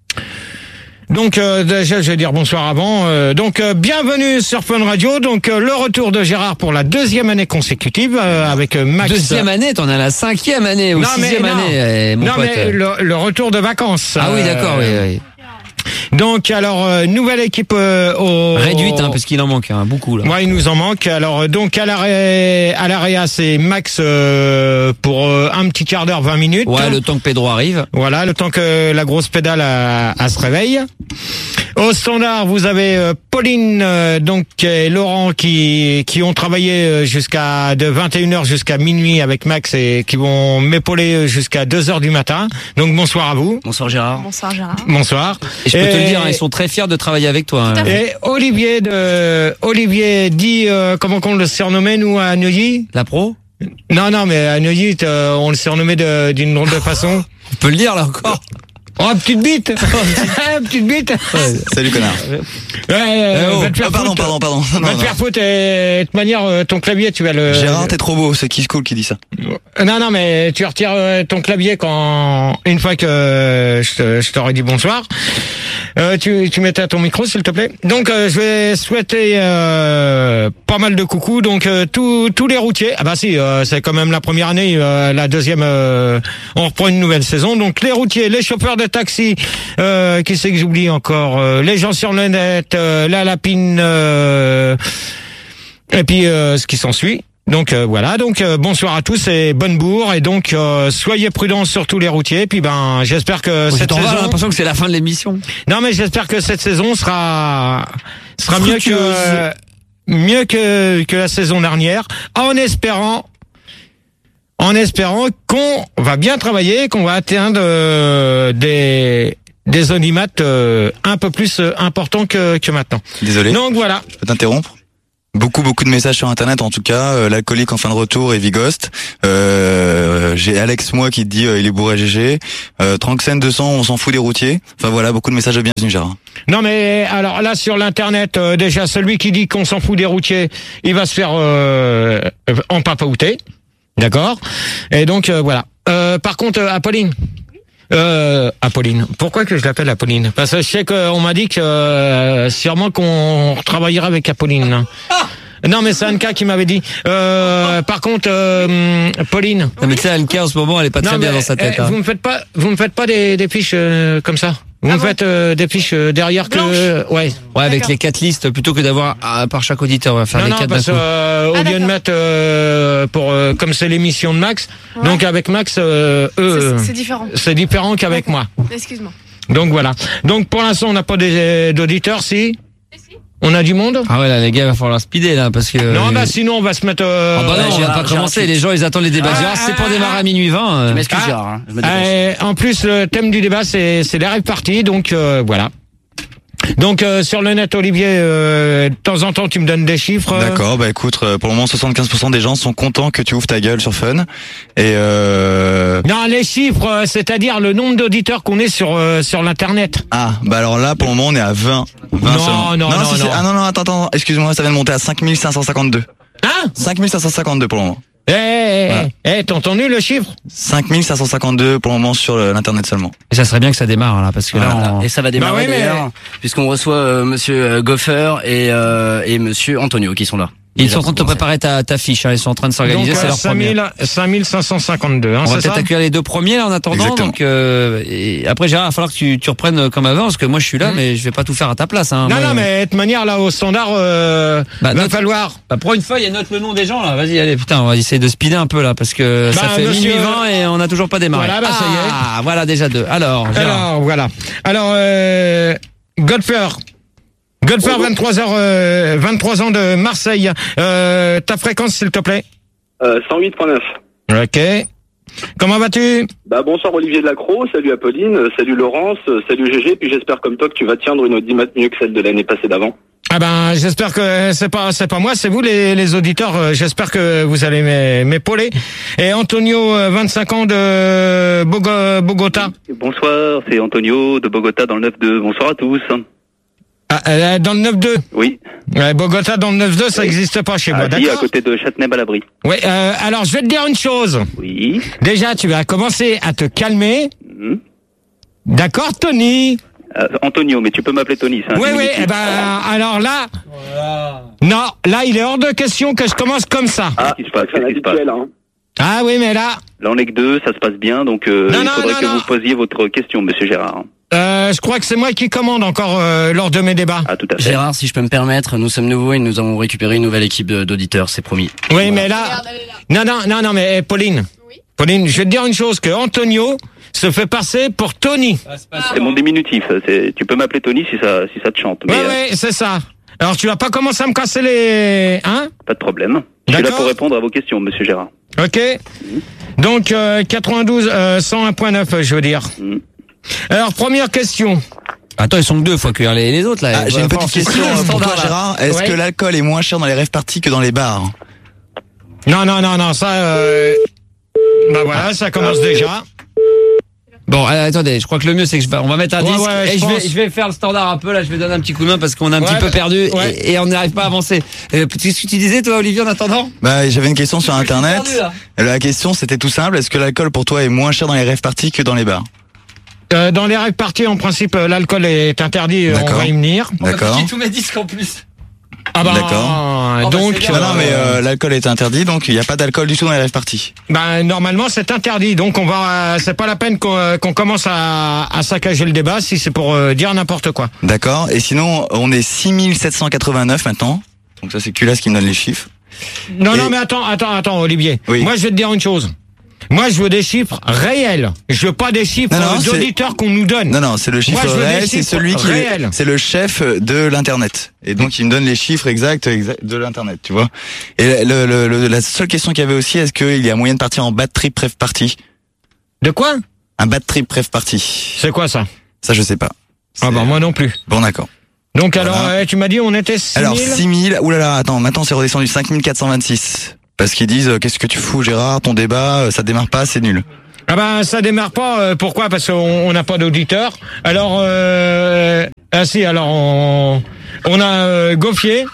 Donc euh, déjà je vais dire bonsoir avant. Euh, donc euh, bienvenue sur Fun Radio. Donc euh, le retour de Gérard pour la deuxième année consécutive euh, avec euh, Max. Deuxième année, t'en as la cinquième année ou Non, mais sixième non. année, eh, mon non pote. mais le, le retour de vacances. Ah oui, euh, d'accord, oui, oui. Donc alors euh, nouvelle équipe euh, au Réduite, hein, parce qu'il en manque hein, beaucoup là. Ouais, il nous en manque. Alors euh, donc à l'arrêt, à l'area, c'est Max euh, pour euh, un petit quart d'heure, vingt minutes. Ouais, le temps que Pedro arrive. Voilà, le temps que la grosse pédale a, a se réveille. Au standard, vous avez euh, Pauline, euh, donc et Laurent qui qui ont travaillé euh, jusqu'à de vingt et une heures jusqu'à minuit avec Max et qui vont m'épauler jusqu'à deux heures du matin. Donc bonsoir à vous. Bonsoir Gérard. Bonsoir Gérard. Bonsoir. Et je peux te Et- le dire, hein, ils sont très fiers de travailler avec toi. hein. Et Olivier de Olivier dit euh, comment qu'on le surnommait nous à Neuilly. La pro? Non non mais à Neuilly euh, on le surnommait de- d'une drôle de façon. On peut le dire là encore. Oh petite bite. Petite bite. Salut, connard. Ouais, euh, Eh oh. va te faire Ah, pardon, foutre. pardon, pardon. Non, Va te non. faire foutre et de toute manière euh, ton clavier tu vas le. Gérard, t'es trop beau, c'est Kiss Cool qui dit ça. Euh, Non non mais tu retires euh, ton clavier quand une fois que euh, je te- je t'aurais dit bonsoir. Euh, tu, tu mettais à ton micro, s'il te plaît. Donc, euh, je vais souhaiter euh, pas mal de coucou. Donc, euh, tous tous les routiers. Ah bah si, euh, c'est quand même la première année. Euh, la deuxième, euh, on reprend une nouvelle saison. Donc, les routiers, les chauffeurs de taxi. Euh, qui c'est que j'oublie encore euh, les gens sur le net, euh, la lapine, euh, et puis euh, ce qui s'ensuit. Donc euh, voilà, donc euh, bonsoir à tous et bonne bourre, et donc euh, soyez prudents sur tous les routiers, puis ben j'espère que Oh, cette j'ai saison... l'impression que c'est la fin de l'émission. Non mais j'espère que cette saison sera sera mieux que euh, mieux que que la saison dernière, en espérant en espérant qu'on va bien travailler, qu'on va atteindre euh, des des audimates euh, un peu plus euh, importants que que maintenant. Désolé. Donc voilà. Je peux t'interrompre? Beaucoup beaucoup de messages sur internet, en tout cas euh, l'alcoolique en fin de retour et Vigost. Euh, j'ai Alex moi qui te dit euh, il est bourré G G. Euh, Tranxène deux cents, on s'en fout des routiers. Enfin voilà, beaucoup de messages de bienvenue, Gérard. Non mais alors là sur l'internet, euh, déjà celui qui dit qu'on s'en fout des routiers, il va se faire euh, en papaouter, d'accord. Et donc euh, voilà. Euh, par contre, euh, Apolline. Euh, Apolline. Pourquoi que je l'appelle Apolline? Parce que je sais qu'on m'a dit que euh, sûrement qu'on travaillera avec Apolline. Non mais c'est Anka qui m'avait dit. Euh, par contre, euh, Pauline. Non, mais tu sais, Anka en ce moment, elle est pas très Non, bien mais, dans sa tête. eh, hein. Vous me faites pas, vous me faites pas des, des fiches euh, comme ça. Vous me faites euh, des fiches euh, derrière que, euh, ouais. Ouais, avec les quatre listes, plutôt que d'avoir ah, par chaque auditeur, on va faire Non, les non, quatre d'un parce coup. que euh, au Ah, lieu de mettre euh, pour euh, comme c'est l'émission de Max, Ouais. donc avec Max, euh, eux, C'est- c'est différent. C'est différent qu'avec moi. Excuse-moi. Donc voilà. Donc pour l'instant, on n'a pas des- d'auditeurs, si. On a du monde? Ah ouais, là, les gars, il va falloir speeder, là, parce que... Non, bah sinon, on va se mettre... Euh... Ah bah non, on va pas commencer, les gens, ils attendent les débats. Ah, Gérard, c'est pour ah, démarrer à minuit vingt. euh. Je m'excuse, Ah. Gérard. hein. Je me dépêche. Euh, en plus, le thème du débat, c'est c'est les rêves partis, donc euh, voilà. Donc euh, sur le net, Olivier, euh, de temps en temps, tu me donnes des chiffres. D'accord, bah écoute, euh, pour le moment soixante-quinze pour cent des gens sont contents que tu ouvres ta gueule sur Fun. Et euh... Non, les chiffres, euh, c'est-à-dire le nombre d'auditeurs qu'on est sur euh, sur l'internet. Ah, bah alors là, pour le moment, on est à vingt. vingt Non, seulement. non, non, si, si. non. Ah non, non, attends, attends, excuse-moi, ça vient de monter à cinq mille cinq cent cinquante-deux. Hein? cinq mille cinq cent cinquante-deux pour le moment. Eh, eh, Voilà. eh, eh, t'as entendu le chiffre? cinq mille cinq cent cinquante-deux pour le moment sur le- l'internet seulement. Et ça serait bien que ça démarre, là, parce que là, Voilà. on... Et ça va démarrer Bah oui, mais- d'ailleurs, puisqu'on reçoit euh, Monsieur euh, Goffer et euh, et Monsieur Antonio qui sont là. ils sont en train de te préparer ta, ta fiche, hein, ils sont en train de Donc s'organiser, c'est euh, leur première. cinq mille cinq cent cinquante-deux, hein, On va c'est peut-être ça? accueillir les deux premiers là en attendant. Exactement. Donc euh, et après Gérard, il va falloir que tu, tu reprennes comme avant parce que moi je suis là, Mhm. mais je vais pas tout faire à ta place. Hein. Non, Moi, non, mais de toute manière, là, au standard, euh, Bah, va note- falloir... Bah, prends une feuille et note le nom des gens là. Vas-y, allez, putain, on va essayer de speeder un peu là parce que ça Bah, fait monsieur- minuit vingt et on a toujours pas démarré. Voilà, bah, ça y est. Ah, voilà déjà deux. Alors, Gérard. Alors, voilà. Alors, euh, Godfer. Godfer, vingt-trois heures, euh, vingt-trois ans de Marseille. Euh, ta fréquence, s'il te plaît. Euh, cent huit virgule neuf. Ok. Comment vas-tu? Bah bonsoir Olivier Delacroix, salut Apolline, euh, salut Laurence, euh, salut G G, puis j'espère comme toi que tu vas tiendre une audimat mieux que celle de l'année passée d'avant. Ah ben, j'espère que c'est pas c'est pas moi, c'est vous les, les auditeurs. euh, J'espère que vous allez m'é- m'épauler. Et Antonio, euh, vingt-cinq ans de Bogo- Bogota. Bonsoir, c'est Antonio de Bogota dans le neuf deux. Bonsoir à tous. Ah, euh, dans le neuf deux. Oui. Ouais, Bogota dans le neuf deux, ça n'existe pas chez moi, Ah, si, à d'accord? côté de Châtenay-Balabry. Oui, euh, alors je vais te dire une chose. Oui. Déjà, tu vas commencer à te calmer. Mhm. D'accord, Tony? Euh, Antonio, mais tu peux m'appeler Tony, c'est un Oui, oui, diminutif. eh ben, alors là... Non, là, il est hors de question que je commence comme ça. Ah, qu'est-ce qui se passe, qu'est-ce qui se passe Hein. Ah oui, mais là... Là, on est que deux, ça se passe bien, donc euh, Non, il non, faudrait non, que non. vous posiez votre question, monsieur Gérard. Euh, je crois que c'est moi qui commande encore euh, lors de mes débats. Ah, tout à fait. Gérard, si je peux me permettre, nous sommes nouveaux et nous avons récupéré une nouvelle équipe de- d'auditeurs, c'est promis. Oui, mais là... Non, non, non, non, mais eh, Pauline. Pauline, je vais te dire une chose, que Antonio se fait passer pour Tony. C'est mon diminutif. c'est- Tu peux m'appeler Tony si ça, si ça te chante. Oui, Mais, euh, oui, c'est ça. Alors, tu vas pas commencer à me casser les... Hein? pas de problème. Je suis là D'accord. pour répondre à vos questions, monsieur Gérard. Ok. Donc, euh, quatre-vingt-douze, euh, cent un virgule neuf, je veux dire. Mhm. Alors, première question. Attends, ils sont que deux, faut accueillir les, les autres là. Ah, j'ai une petite question euh, pour toi, Gérard. Est-ce Ouais. que l'alcool est moins cher dans les rêves parties que dans les bars? Non, non, non, non, ça... Euh... Bah voilà, ça commence déjà. Bon, euh, attendez, je crois que le mieux c'est que je vais, on va mettre un Ouais, disque ouais, et je je vais, pense. je vais faire le standard un peu là, je vais donner un petit coup de main parce qu'on a un Ouais, petit peu bah, perdu ouais. et, et on n'arrive pas à avancer. Euh, Qu'est-ce que tu disais toi Olivier en attendant? Bah, j'avais une question sur internet. perdu, là. La question, c'était tout simple. Est-ce que l'alcool pour toi est moins cher dans les rêves parties que dans les bars? Euh, dans les règles parties, en principe, euh, l'alcool est interdit. euh, On D'accord. va y venir. D'accord. tous mes disques en plus. Ah bah, D'accord. donc, Non, non, mais euh, l'alcool est interdit, donc il n'y a pas d'alcool du tout dans les rêves parties. bah, normalement, c'est interdit. Donc, on va. C'est pas la peine qu'on euh, qu'on commence à, à saccager le débat si c'est pour euh, dire n'importe quoi. D'accord. Et sinon, on est six mille sept cent quatre-vingt-neuf maintenant. Donc ça, c'est Culas qui me donne les chiffres. Non, Et- non, mais attends, attends, attends, Olivier. Oui. Moi, je vais te dire une chose. Moi, je veux des chiffres réels. Je veux pas des chiffres Non, non, euh, c'est- d'auditeurs qu'on nous donne. Non, non, c'est le chiffre Moi, je veux des réel, c'est chiffres celui qui, réels. c'est le chef de l'internet. Et donc, il me donne les chiffres exacts, exacts de l'internet, tu vois. Et le, le, le- la seule question qu'il y avait aussi, est-ce qu'il y a moyen de partir en bad trip rêve party? De quoi? Un bad trip rêve party. C'est quoi ça? Ça, je sais pas. Ah bah, moi non plus. Bon, d'accord. Donc, alors, Voilà. euh, tu m'as dit, on était six mille. Alors, six mille, oulala, attends, maintenant c'est redescendu, cinq mille quatre cent vingt-six. Parce qu'ils disent, euh, qu'est-ce que tu fous, Gérard, ton débat, euh, ça démarre pas, c'est nul. Ah ben ça démarre pas. euh, pourquoi? Parce qu'on on n'a pas d'auditeurs. Alors euh, ah si. Alors on, on a euh, Gauffier.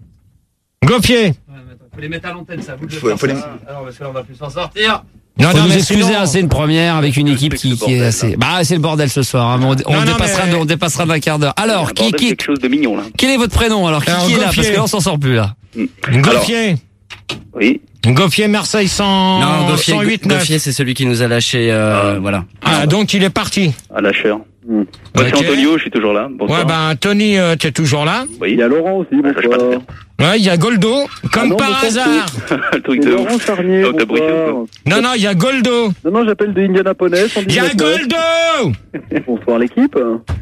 Gauffier. Faut les mettre à l'antenne, ça. Vous Faut- faut les- Alors, parce que là, on va plus s'en sortir. Non, Faut non, nous mais excuser, sinon- hein, c'est une première avec une équipe qui, qui est assez. Bah, c'est le bordel ce soir. hein, mais on on Non, non, dépassera, mais- de- on dépassera d'un quart d'heure. Alors, qui, Bordel, qui, quelque chose de mignon là. quel est votre prénom alors? Qui, Alors, qui est là? Parce Gauffier. que là, on s'en sort plus là. Gauffier. Oui. Gauffier Marseille cent. Non, Gauffier, cent huit neuf. Gauffier, c'est celui qui nous a lâché, euh, voilà. Ah donc il est parti. À lâcheur. Moi, Ok. c'est Antonio, je suis toujours là. Bonsoir. Ouais ben Tony, euh, t'es toujours là. Oui. Il y a Laurent aussi. Ah, ça, je passe bien. Ouais, il y a Goldo, comme non, par mais ça, hasard. Le truc C'est de Laurent ouf. Charnier. Oh, t'as brisé bonsoir. ou Non non, il y a Goldo. Non, non, j'appelle de Indianapolis. Il y a Goldo. Bonsoir l'équipe.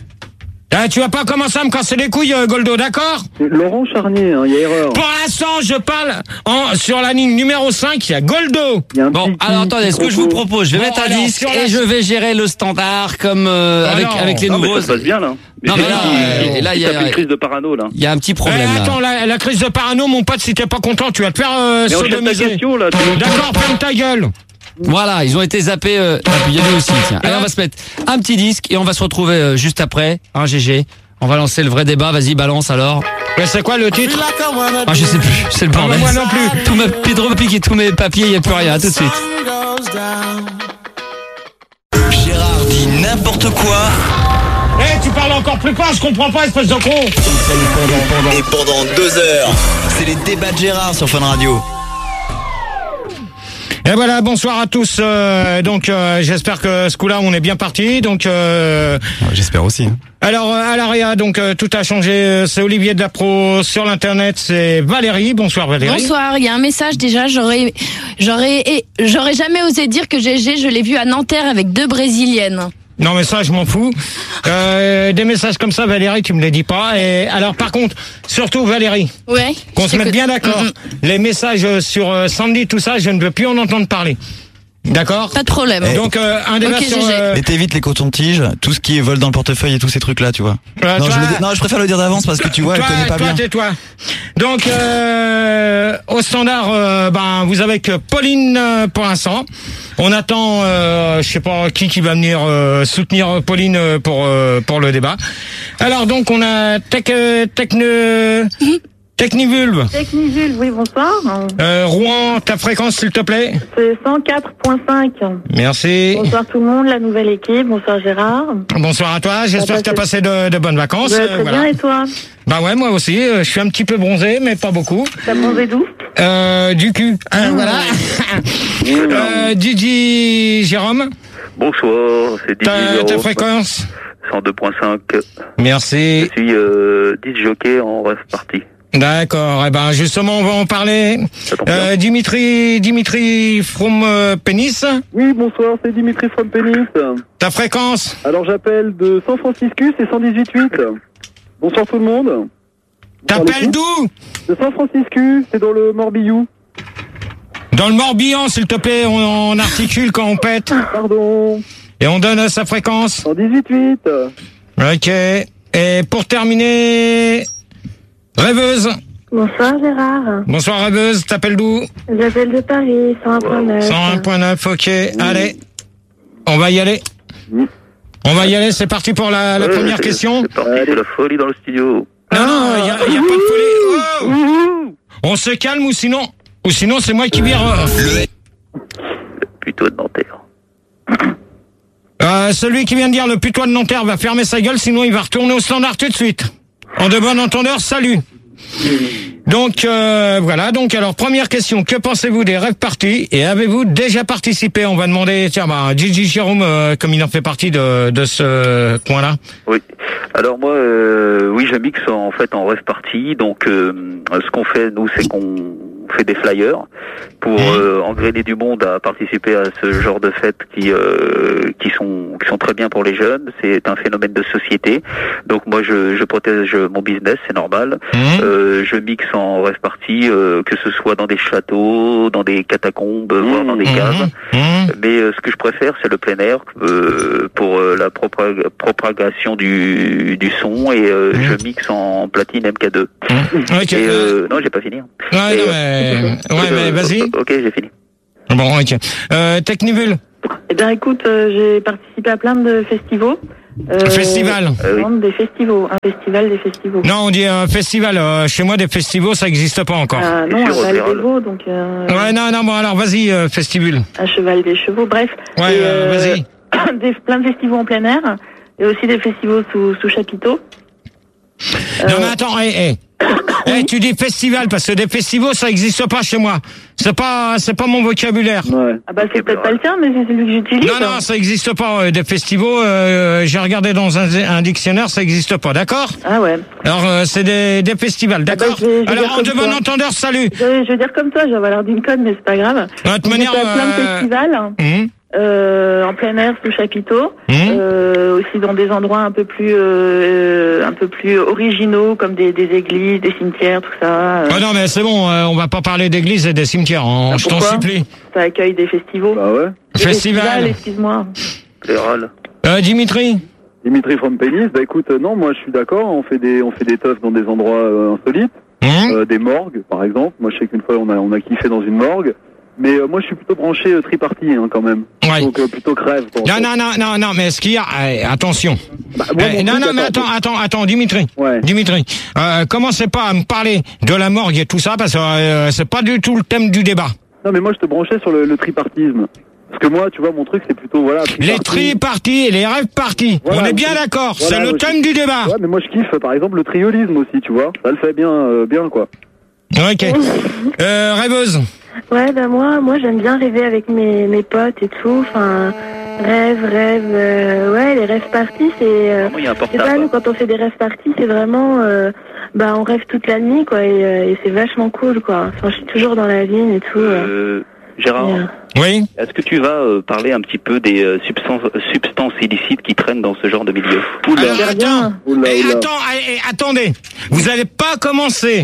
Ah, tu vas pas commencer à me casser les couilles, euh, Goldo, d'accord? C'est Laurent Charnier, hein, il y a erreur. Pour l'instant, je parle en, sur la ligne numéro cinq, il y a Goldo. Il y a un Bon, petit- alors attendez, ce que je vous propose, je vais Bon, mettre un alors, disque sur la- et je vais gérer le standard comme euh, Ah avec non. avec les Non, mais nouveaux. ça se passe bien là. Non, mais là, il- euh, il- là, il il y a- tape une crise de parano là. Il y a un petit Eh, problème là. attends, la, la crise de parano, mon pote, si t'es pas content, tu vas te faire euh, Mais on jette ta sodomiser. question là. tu- D'accord, ferme ta gueule. Voilà, ils ont été zappés. Euh, ah, puis il y a nous aussi. Tiens. Allez, on va se mettre un petit disque et on va se retrouver euh, juste après. Hein, G G. On va lancer le vrai débat. Vas-y, balance alors. Mais c'est quoi le titre? Ah, je sais plus. C'est le bordel. moi non plus. Tout mes Pedro pique et tous mes papiers, il y a plus rien. À tout de suite. Gérard dit n'importe quoi. Eh, tu parles encore plus fort, je comprends pas, espèce de con. Et pendant deux heures, c'est les débats de Gérard sur Fun Radio. Et voilà, bonsoir à tous. euh, donc, euh, j'espère que ce coup-là, on est bien parti. Donc, euh, J'espère aussi. hein. alors, euh, à l'Aria, donc, euh, tout a changé. Euh, C'est Olivier de la Pro. Sur l'Internet, c'est Valérie. Bonsoir, Valérie. Bonsoir, il y a un message déjà, j'aurais j'aurais et- j'aurais jamais osé dire que G G, je l'ai vu à Nanterre avec deux brésiliennes. Non, mais ça, je m'en fous. Euh, des messages comme ça, Valérie, tu me les dis pas. Et alors, par contre, surtout, Valérie, Ouais. qu'on se mette bien d'accord. Mm, mm. Les messages euh, sur euh, Sandy, tout ça, je ne veux plus en entendre parler. D'accord? Pas de problème. Donc, euh, un débat Ok, sur... G G. euh, Mais t'évites les cotons-tiges, tout ce qui est vol dans le portefeuille et tous ces trucs-là, tu vois. euh, non, toi- je le dis- non, je préfère le dire d'avance parce que tu vois, toi, elle connaît pas toi, bien. tais-toi. Donc, euh, au standard, euh, ben, vous avez que Pauline euh, pour l'instant. On attend, euh, je sais pas qui qui va venir euh, soutenir Pauline euh, pour euh, pour le débat. Alors donc, on a Tech euh, Techne Technivulve. Technivulve, oui, bonsoir. Euh, Rouen, ta fréquence, s'il te plaît. C'est cent quatre virgule cinq. Merci. Bonsoir tout le monde, la nouvelle équipe. Bonsoir Gérard. Bonsoir à toi. J'espère que tu as passé de, de bonnes vacances. Ouais, Euh, très voilà. bien, et toi? Bah ouais, moi aussi. euh, Je suis un petit peu bronzé, mais pas beaucoup. T'as bronzé d'où? Euh, du cul. Hein, voilà. euh, Didi Jérôme, Bonsoir, c'est Didier ta, ta Zéro, fréquence. cent deux virgule cinq. Merci. Je suis euh, disc jockey en rêve party. D'accord. Eh ben justement, on va en parler. Ça tombe bien. Euh, Dimitri, Dimitri from euh, Pénis. Oui, bonsoir, c'est Dimitri from Pénis. Ta fréquence. Alors j'appelle de San Francisco, c'est cent dix-huit virgule huit. Bonsoir tout le monde. Bonsoir, T'appelles l'équipe. d'où? De San Francisco, c'est dans le Morbihan. Dans le Morbihan, s'il te plaît. On, on articule quand on pète. Pardon. Et on donne sa fréquence. cent dix-huit virgule huit. Ok. Et pour terminer, Rêveuse. Bonsoir Gérard. Bonsoir Rêveuse. T'appelles d'où? J'appelle de Paris, cent un virgule neuf. cent un virgule neuf, ok. Allez, on va y aller. On va y aller, c'est parti pour la, la Ouais, première c'est- question. C'est parti, c'est la folie dans le studio. Non, non, il n'y a, y a pas de folie. Oh, on se calme ou sinon, ou sinon c'est moi qui vire. euh, Plutôt de Nanterre. Euh, celui qui vient de dire le putois de Nanterre va fermer sa gueule, sinon il va retourner au standard tout de suite. En de bon entendeur, salut. Donc euh, voilà, donc alors première question, que pensez-vous des rêves parties et avez-vous déjà participé? On va demander, tiens, bah, Gigi Jérôme, euh, comme il en fait partie de, de ce coin-là. Oui. Alors moi, euh, oui, je mixe en fait en rêve party. Donc euh, ce qu'on fait nous, c'est qu'on fait des flyers pour euh, engrainer du monde à participer à ce genre de fêtes qui euh, qui sont qui sont très bien pour les jeunes. C'est un phénomène de société. Donc moi, je, je protège mon business, c'est normal. Mmh. Euh, je mixe en rêve party, euh, que ce soit dans des châteaux, dans des catacombes, mmh. voire dans des caves. Mmh. Mais euh, ce que je préfère, c'est le plein air euh, pour euh, la propag- propagation du du son et euh, mmh. je mixe en platine M K deux. Mmh. Okay. Et euh, non, j'ai pas fini. Ouais, et, non, mais... Ouais, mais vas-y. Ok, j'ai fini. Bon, ok. Euh, Technivul. Eh bien, écoute, euh, j'ai participé à plein de festivals. Euh, festival. Euh, oui. Des festivals, un festival, des festivals. Non, on dit un euh, festival. Euh, chez moi, des festivals, ça n'existe pas encore. Ah non, un Val des Veaux, donc. Euh, ouais, non, non, bon, alors vas-y, euh, festibule. Un cheval des chevaux, bref. Ouais, et, euh, vas-y. Des, plein de festivals en plein air et aussi des festivals sous, sous chapiteau. Non, mais attends, hé, hé. Hey, tu dis festival parce que des festivals ça existe pas chez moi. C'est pas c'est pas mon vocabulaire. Ouais. Ah bah c'est peut-être pas le tien mais c'est celui que j'utilise. Non non, ça existe pas euh, des festivals euh, j'ai regardé dans un, un dictionnaire, ça existe pas, d'accord? Ah ouais. Alors euh, c'est des des festivals, d'accord? Ah bah, je vais, je vais alors en de bon entendeur, salut. Je, je veux dire comme toi, j'ai l'air d'une conne mais c'est pas grave. De toute manière euh... plein de festivals. Mmh. Euh, en plein air sous chapiteau, mmh. euh, aussi dans des endroits un peu plus euh, un peu plus originaux comme des, des églises, des cimetières, tout ça. Euh. Oh non mais c'est bon, euh, on va pas parler d'églises et des cimetières, hein, je t'en supplie. Ça accueille des festivals. Ah ouais. Des Festival. Festivals, excuse-moi. Euh, Dimitri. Dimitri from Pénis, bah écoute, euh, non, moi je suis d'accord, on fait des on fait des teufs dans des endroits euh, insolites, mmh. euh, des morgues par exemple. Moi je sais qu'une fois on a on a kiffé dans une morgue. Mais euh, moi, je suis plutôt branché euh, triparty hein, quand même. Ouais. Donc euh, plutôt crève. Quoi, non, non, non, non, non, mais ce qu'il y a, euh, attention. Bah, moi, euh, non, non, mais attends, attends, attends, Dimitri. Ouais. Dimitri, euh, commencez pas à me parler de la morgue et tout ça parce que euh, c'est pas du tout le thème du débat. Non, mais moi, je te branchais sur le, le tripartisme. Parce que moi, tu vois, mon truc, c'est plutôt voilà. Les triparties et les rêves parties. Voilà, on est bien d'accord. Voilà, c'est le thème je... du débat. Ouais, mais moi, je kiffe, par exemple, le triolisme aussi, tu vois. Ça le fait bien, euh, bien quoi. Ok. euh, rêveuse. Ouais, ben moi, moi j'aime bien rêver avec mes, mes potes et tout. Enfin, rêve, rêve. Euh, ouais, les rêves parties, c'est. Euh, c'est pas nous quand on fait des rêves parties, c'est vraiment. Euh, bah, on rêve toute la nuit, quoi, et, euh, et c'est vachement cool, quoi. Enfin, je suis toujours dans la vigne et tout. Euh, Gérard. Yeah. Oui. Est-ce que tu vas euh, parler un petit peu des euh, substances, substances illicites qui traînent dans ce genre de milieu? Oula. Alors, attends. Oula, oula. Et attends, et, et, attendez. Vous allez pas commencer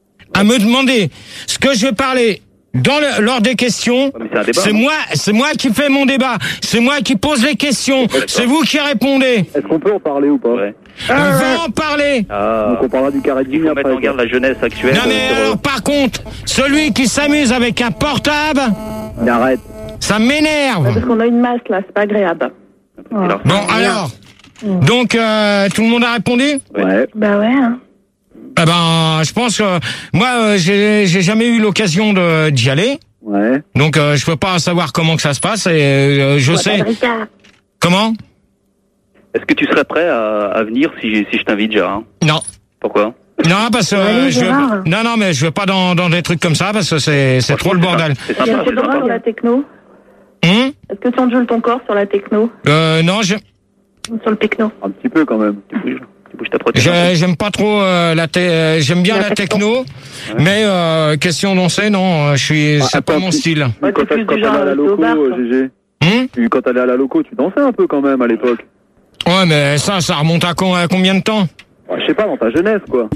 à me demander ce que je vais parler. Dans le, lors des questions, c'est, débat, c'est moi, c'est moi qui fais mon débat. C'est moi qui pose les questions. C'est vous qui répondez. Est-ce qu'on peut en parler ou pas? Ouais. On ah, va en parler. Ah. Donc on parlera du carré de Il faut mettre en garde la jeunesse actuelle. Non mais euh, alors, par contre, celui qui s'amuse avec un portable, arrête. Ça m'énerve. Parce qu'on a une masse là, c'est pas agréable. Oh. Bon alors, mmh. donc euh, tout le monde a répondu? Ouais. Bah ouais. Hein. Eh ben, je pense que moi, euh, j'ai, j'ai jamais eu l'occasion de, d'y aller. Ouais. Donc, euh, je peux pas savoir comment que ça se passe. Et euh, je ouais, sais. Comment? Est-ce que tu serais prêt à, à venir si, si je t'invite, Gérard? Non. Pourquoi? Non, parce que euh, je veux, non, non, mais je veux pas dans, dans des trucs comme ça parce que c'est, c'est trop le bordel. C'est sympa, c'est sympa sur la techno. Hum? Est-ce que tu enjoules ton corps sur la techno? Euh, non, je. Sur le techno. Un petit peu quand même. Tu bouges. Ta Je, j'aime pas trop euh, la te- euh, j'aime bien la, la techno, ouais. Mais euh, question danser non, je suis ah, c'est attends, pas mon tu, style. Tu, quand t'allais à la loco, G G. Hum tu, quand t'allais à la loco, tu dansais un peu quand même à l'époque. Ouais, mais ça, ça remonte à, con, à combien de temps? Ouais, je sais pas, dans ta jeunesse quoi.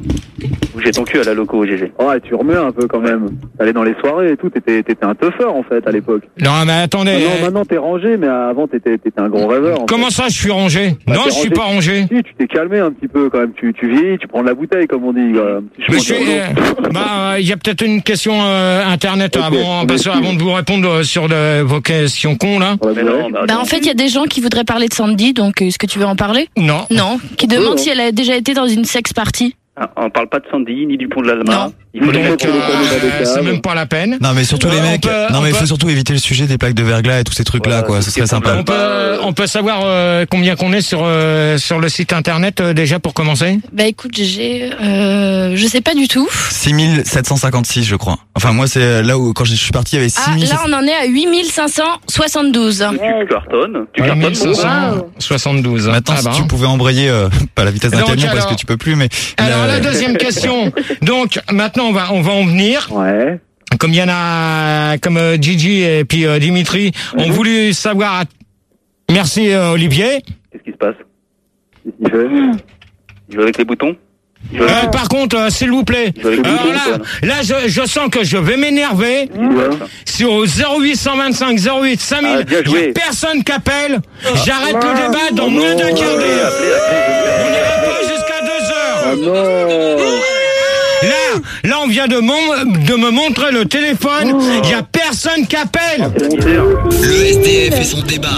Bouger ton cul à la loco, G G. Ouais, tu remets un peu quand même. T'allais dans les soirées et tout, t'étais, t'étais un teufeur en fait à l'époque. Non mais attendez. Maintenant, euh... maintenant t'es rangé, mais avant t'étais, t'étais un gros rêveur. Comment fait. ça je suis rangé? Bah, non, je suis pas rangé. Si, tu t'es calmé un petit peu quand même. Tu, tu vieillis, tu prends de la bouteille comme on dit. Un petit mais je suis, euh, bah, il y a peut-être une question euh, internet okay, avant, parce, avant de vous répondre sur de, vos questions cons là. Ouais, non, bah, bah en fait, il y a des gens qui voudraient parler de Sandy, donc est-ce que tu veux en parler? Non. Non. Qui demandent oh, si elle a déjà été dans une sex party. Ah, on parle pas de Sandy ni du pont de l'Alma. Non. Il faut les Donc, mettre euh, au cours de c'est même pas la peine. Non mais surtout Euh, les on mecs. peut- non on mais il peut- faut surtout éviter le sujet des plaques de verglas et tous ces trucs là Voilà, quoi. tout Ce ce qui serait est sympa. On peut, on peut savoir euh, combien qu'on est sur euh, sur le site internet euh, déjà pour commencer. Bah écoute, j'ai, euh, je sais pas du tout. six mille sept cent cinquante-six je crois. Enfin moi c'est là où quand je suis parti il y avait Ah, six mille. là on en est à huit mille cinq cent soixante-douze. Tu cartonnes. Tu huit cartonnes. mille cinq cent soixante-douze. Maintenant Ah si bah. tu pouvais embrayer euh, pas la vitesse d'un Donc, camion parce alors- que tu peux plus mais. Alors la- la deuxième question. Donc maintenant on va on va en venir. Ouais. Comme il y en a, comme euh, Gigi et puis euh, Dimitri ont voulu savoir. Merci euh, Olivier. Qu'est-ce qui se passe? Qu'est-ce qu'il fait? Il joue avec les boutons? Il joue Euh, avec- par contre, euh, s'il vous plaît. Il joue avec les Alors boutons, là, quoi. là, je, je sens que je vais m'énerver. Sur zéro huit cent vingt-cinq zéro huit cinq mille. Ah, bien Il y a joué. personne qui appelle. J'arrête le débat dans moins d'un quart d'heure. On n'ira pas jusqu'à deux heures. Ah non. Là, là, on vient de, mon- de me montrer le téléphone. Il y a personne qui appelle. Le S D F et son débat.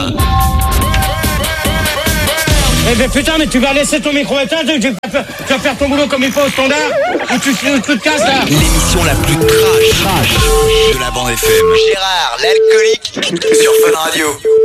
Eh ben putain, mais tu vas laisser ton micro éteint, tu, tu vas faire- tu vas faire ton boulot comme il faut au standard, ou tu, tu, tu te casses là. L'émission la plus trash, trash de la bande F M. Gérard, l'alcoolique, sur Fun Radio.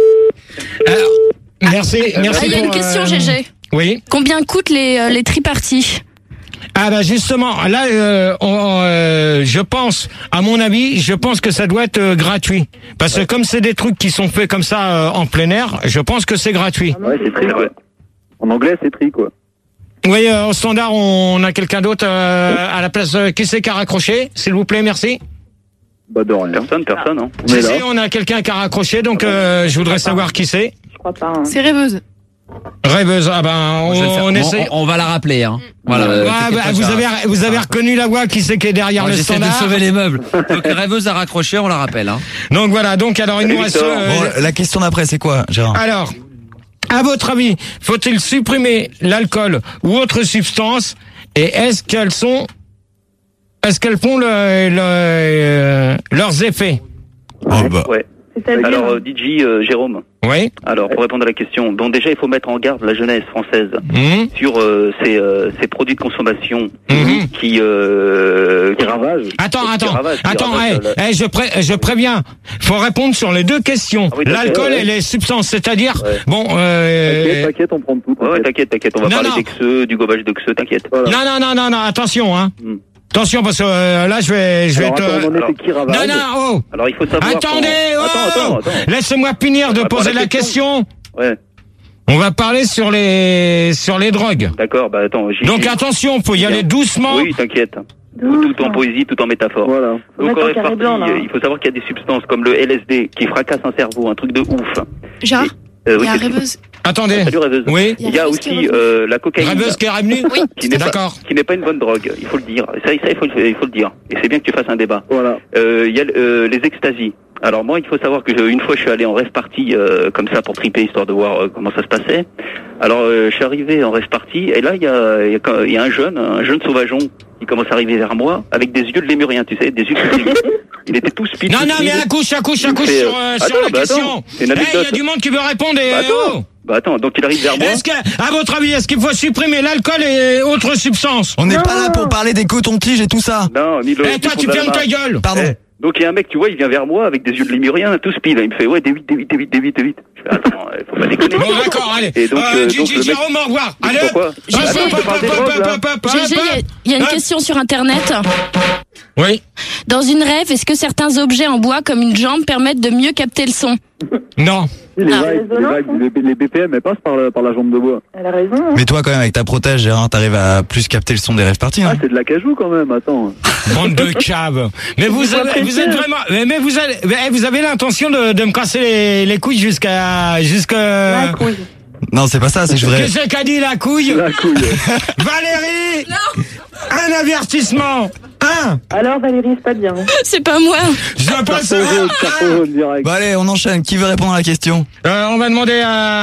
Alors, merci, merci. Ah, il y a une pour, question, euh, G G. Oui. Combien coûtent les, euh, les triparties? Ah bah justement, là, euh, on, euh, je pense, à mon avis, je pense que ça doit être euh, gratuit. Parce que comme c'est des trucs qui sont faits comme ça euh, en plein air, je pense que c'est gratuit. Ouais, c'est tri, quoi. En anglais, c'est tri, quoi. Oui, euh, au standard, on a quelqu'un d'autre euh, à la place. Euh, qui c'est qui a raccroché, s'il vous plaît, merci. Bah, de rien. Personne, personne, hein. On est Si, là. si, on a quelqu'un qui a raccroché, donc euh, je voudrais savoir qui c'est. Je crois pas. Hein. C'est rêveuse. Rêveuse, ah ben, on, Je vais le faire. on On- essaie. on, on va la rappeler. Hein. Voilà. Ouais, euh, bah, t'inquiète pas, vous Gérard. avez vous avez reconnu la voix qui c'est qui est derrière Moi, le j'essaie de standard. sauver les meubles. Donc rêveuse a raccroché, on la rappelle. Hein. Donc voilà, donc alors il nous reste. Victor. euh, Bon, la question d'après c'est quoi Gérard? alors, à votre avis, faut-il supprimer l'alcool ou autre substance, et est-ce qu'elles sont, est-ce qu'elles font le, le, euh, leurs effets? Oh bah. Ouais. C'est-à-dire. Alors, euh, D J euh, Jérôme. Oui. Alors, pour répondre à la question, donc déjà, il faut mettre en garde la jeunesse française Mhm. sur euh, ces, euh, ces produits de consommation Mhm. qui, euh, Qui ravage. Attends, Qui attends, ravage, qui attends, ravage, hey, là. hey, je, pré je préviens. Faut répondre sur les deux questions. Ah oui, t'inquiète, L'alcool ouais. et les substances, c'est-à-dire, Ouais. bon, T'inquiète, euh, t'inquiète, on prend tout. Ouais, ouais, t'inquiète, t'inquiète, on va Non, parler non. d'Exeux, du gobage d'Exeux, t'inquiète. Voilà. non, non, non, non, non, attention, hein. Hmm. Attention, parce que euh, là, je vais, je vais Alors, être. attends, on en euh, était qui ravage? non, non, oh. Alors, il faut savoir... Attendez, qu'on- oh Attends, attends, attends. Laissez-moi finir de On va poser prendre la la question. Ouais, On va parler sur les sur les drogues. d'accord, bah attends, j'y Donc attention, faut y aller doucement. Oui, t'inquiète. Tout, tout en poésie, tout en métaphore. Voilà. Donc, mettre en en rêve carré partie, blanc, là. euh, il faut savoir qu'il y a des substances comme le L S D qui fracassent un cerveau, un truc de ouf. Gérard, Euh, il oui, y a c'est- rêveuse. Attendez. Salut rêveuse. Oui. Il y a Rêveuse qui est aussi revenue. euh, la cocaïne. Rêveuse qui est revenue. Oui. Qui n'est pas, D'accord. qui n'est pas une bonne drogue, il faut le dire. Ça, ça il, faut, le- il faut le dire. Et c'est bien que tu fasses un débat. Voilà. Euh, Il y a euh, les extasies. Alors moi, il faut savoir que je- une fois, je suis allé en rêve party euh, comme ça pour triper, histoire de voir euh, comment ça se passait. Alors, euh, je suis arrivé en rêve party, et là, il y a, il y, a, il y a un jeune, un jeune sauvageon, qui commence à arriver vers moi, avec des yeux de lémurien, tu sais, des yeux de lémurien. Il était tout speed. Non, tout non, mais speed. accouche, accouche, Il me accouche fait, sur, euh, euh, attends, sur la bah, question. attends, c'est une Eh, il y a anecdote. du monde qui veut répondre. Et, Bah, attends. oh. Bah attends, donc il arrive vers moi. Est-ce que, à votre avis, est-ce qu'il faut supprimer l'alcool et autres substances? On n'est pas là pour parler des cotons-tiges et tout ça. Non, ni le. Eh, toi, du tu fond de la fermes ta main. gueule. Pardon. Eh, donc il y a un mec, tu vois, il vient vers moi avec des yeux de lémurien, tout speed. Il me fait ouais, D huit, D huit, D huit, D huit, D huit. Je fais attends, euh, faut pas déconner. Bon, d'accord, allez. Et donc, euh, euh, donc Gigi, le mec. Jérôme, au revoir. Mais Allez. pourquoi hop, Gigi, hop, je te hop, parle des hop, drogues, hop, là. hop, hop, G G, il y a- il y a une Hein question sur Internet. Oui. Dans une rêve, est-ce que certains objets en bois comme une jambe permettent de mieux capter le son? Non. Si, les, Ah. vagues, les, vagues, les, les B P M, elles passent par la, par la jambe de bois. Elle a raison. Hein. Mais toi quand même avec ta protège Gérard, t'arrives à plus capter le son des rêves partis. Ah, Hein. c'est de la cajou quand même, attends. Bande de caves. Mais vous, avez, vous êtes vraiment, mais mais vous avez, mais vous avez l'intention de, de me casser les, les couilles jusqu'à, jusqu'à. La couille. Non c'est pas ça, c'est que je voudrais. Qu'est-ce qu'a dit la couille? La couille. Valérie! Non! Un avertissement! Un! Alors Valérie, c'est pas bien. hein. C'est pas moi. Je dois pas le Carton jaune, savoir! carton jaune direct. Bon allez, on enchaîne. Qui veut répondre à la question? Euh, on va demander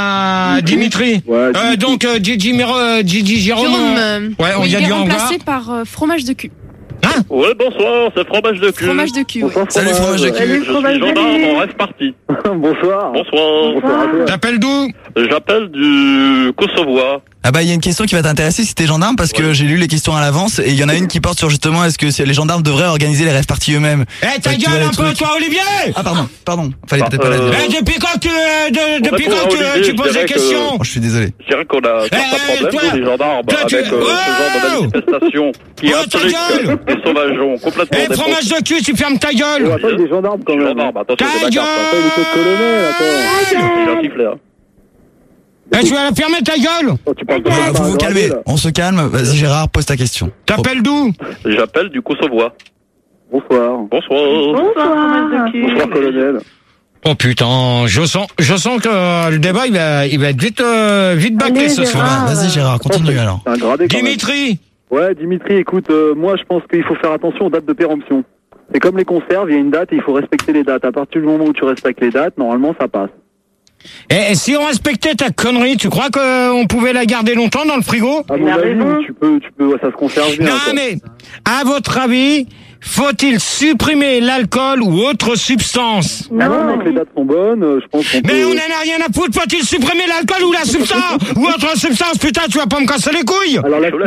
à Dimitri. Ouais, Euh, Dimitri. donc, euh, Gigi, Miro, euh, Gigi Jérôme. Jérôme, euh, euh, ouais, on oui, y a il est dû en voir. remplacé par euh, fromage de cul. Ouais, bonsoir, c'est fromage de cul. Fromage de cul, oui. Bonsoir, Salut, fromage de cul. Salut, Je fromage suis de gendarme lait. en rêve party. Bonsoir. Bonsoir. Bonsoir à toi. T'appelles d'où? J'appelle du Kosovo. Ah bah il y a une question qui va t'intéresser si t'es gendarme parce que j'ai lu les questions à l'avance et il y en a une qui porte sur justement est-ce que les gendarmes devraient organiser les rêves parties eux-mêmes. Eh hey, ta ouais, gueule un peu toi Olivier. Ah pardon, pardon, fallait bah, peut-être euh... pas la dire. Eh hey, depuis quand tu euh, de, depuis quand tu, Olivier, tu poses des questions que... oh, je suis désolé. Je dirais qu'on a certains hey, problèmes toi, les gendarmes toi, avec tu... euh, oh ce genre de manifestation qui oh, implique des sauvageons complètement Eh hey, fromage de cul, tu fermes ta gueule. Ouais, attends, des gendarmes quand même. Gendarmes, attention, ta gueule. Colonel, attends. Il a sifflé là. Eh, tu vas la fermer ta gueule. Oh, tu parles de ah, vous vous calmez, on se calme. Vas-y Gérard, pose ta question. T'appelles d'où? J'appelle du Kosovo. Bonsoir. Bonsoir. Bonsoir. Bonsoir, colonel. Oh putain, je sens, je sens que euh, le débat il va, il va être vite, euh, vite bâclé ce soir. Vas-y Gérard, continue alors. Dimitri. Ouais, Dimitri, écoute, euh, moi je pense qu'il faut faire attention aux dates de péremption. C'est comme les conserves, il y a une date et il faut respecter les dates. À partir du moment où tu respectes les dates, normalement ça passe. Et, et si on respectait ta connerie, tu crois qu'on pouvait la garder longtemps dans le frigo? À mon avis, tu peux, tu peux, ça se conserve bien. Non quoi. Mais, à votre avis, faut-il supprimer l'alcool ou autre substance? Non, non, non, les dates sont bonnes, je pense qu'on peut... Mais on en a rien à foutre, faut-il supprimer l'alcool ou la substance ou autre substance? Putain, tu vas pas me casser les couilles? Alors, la...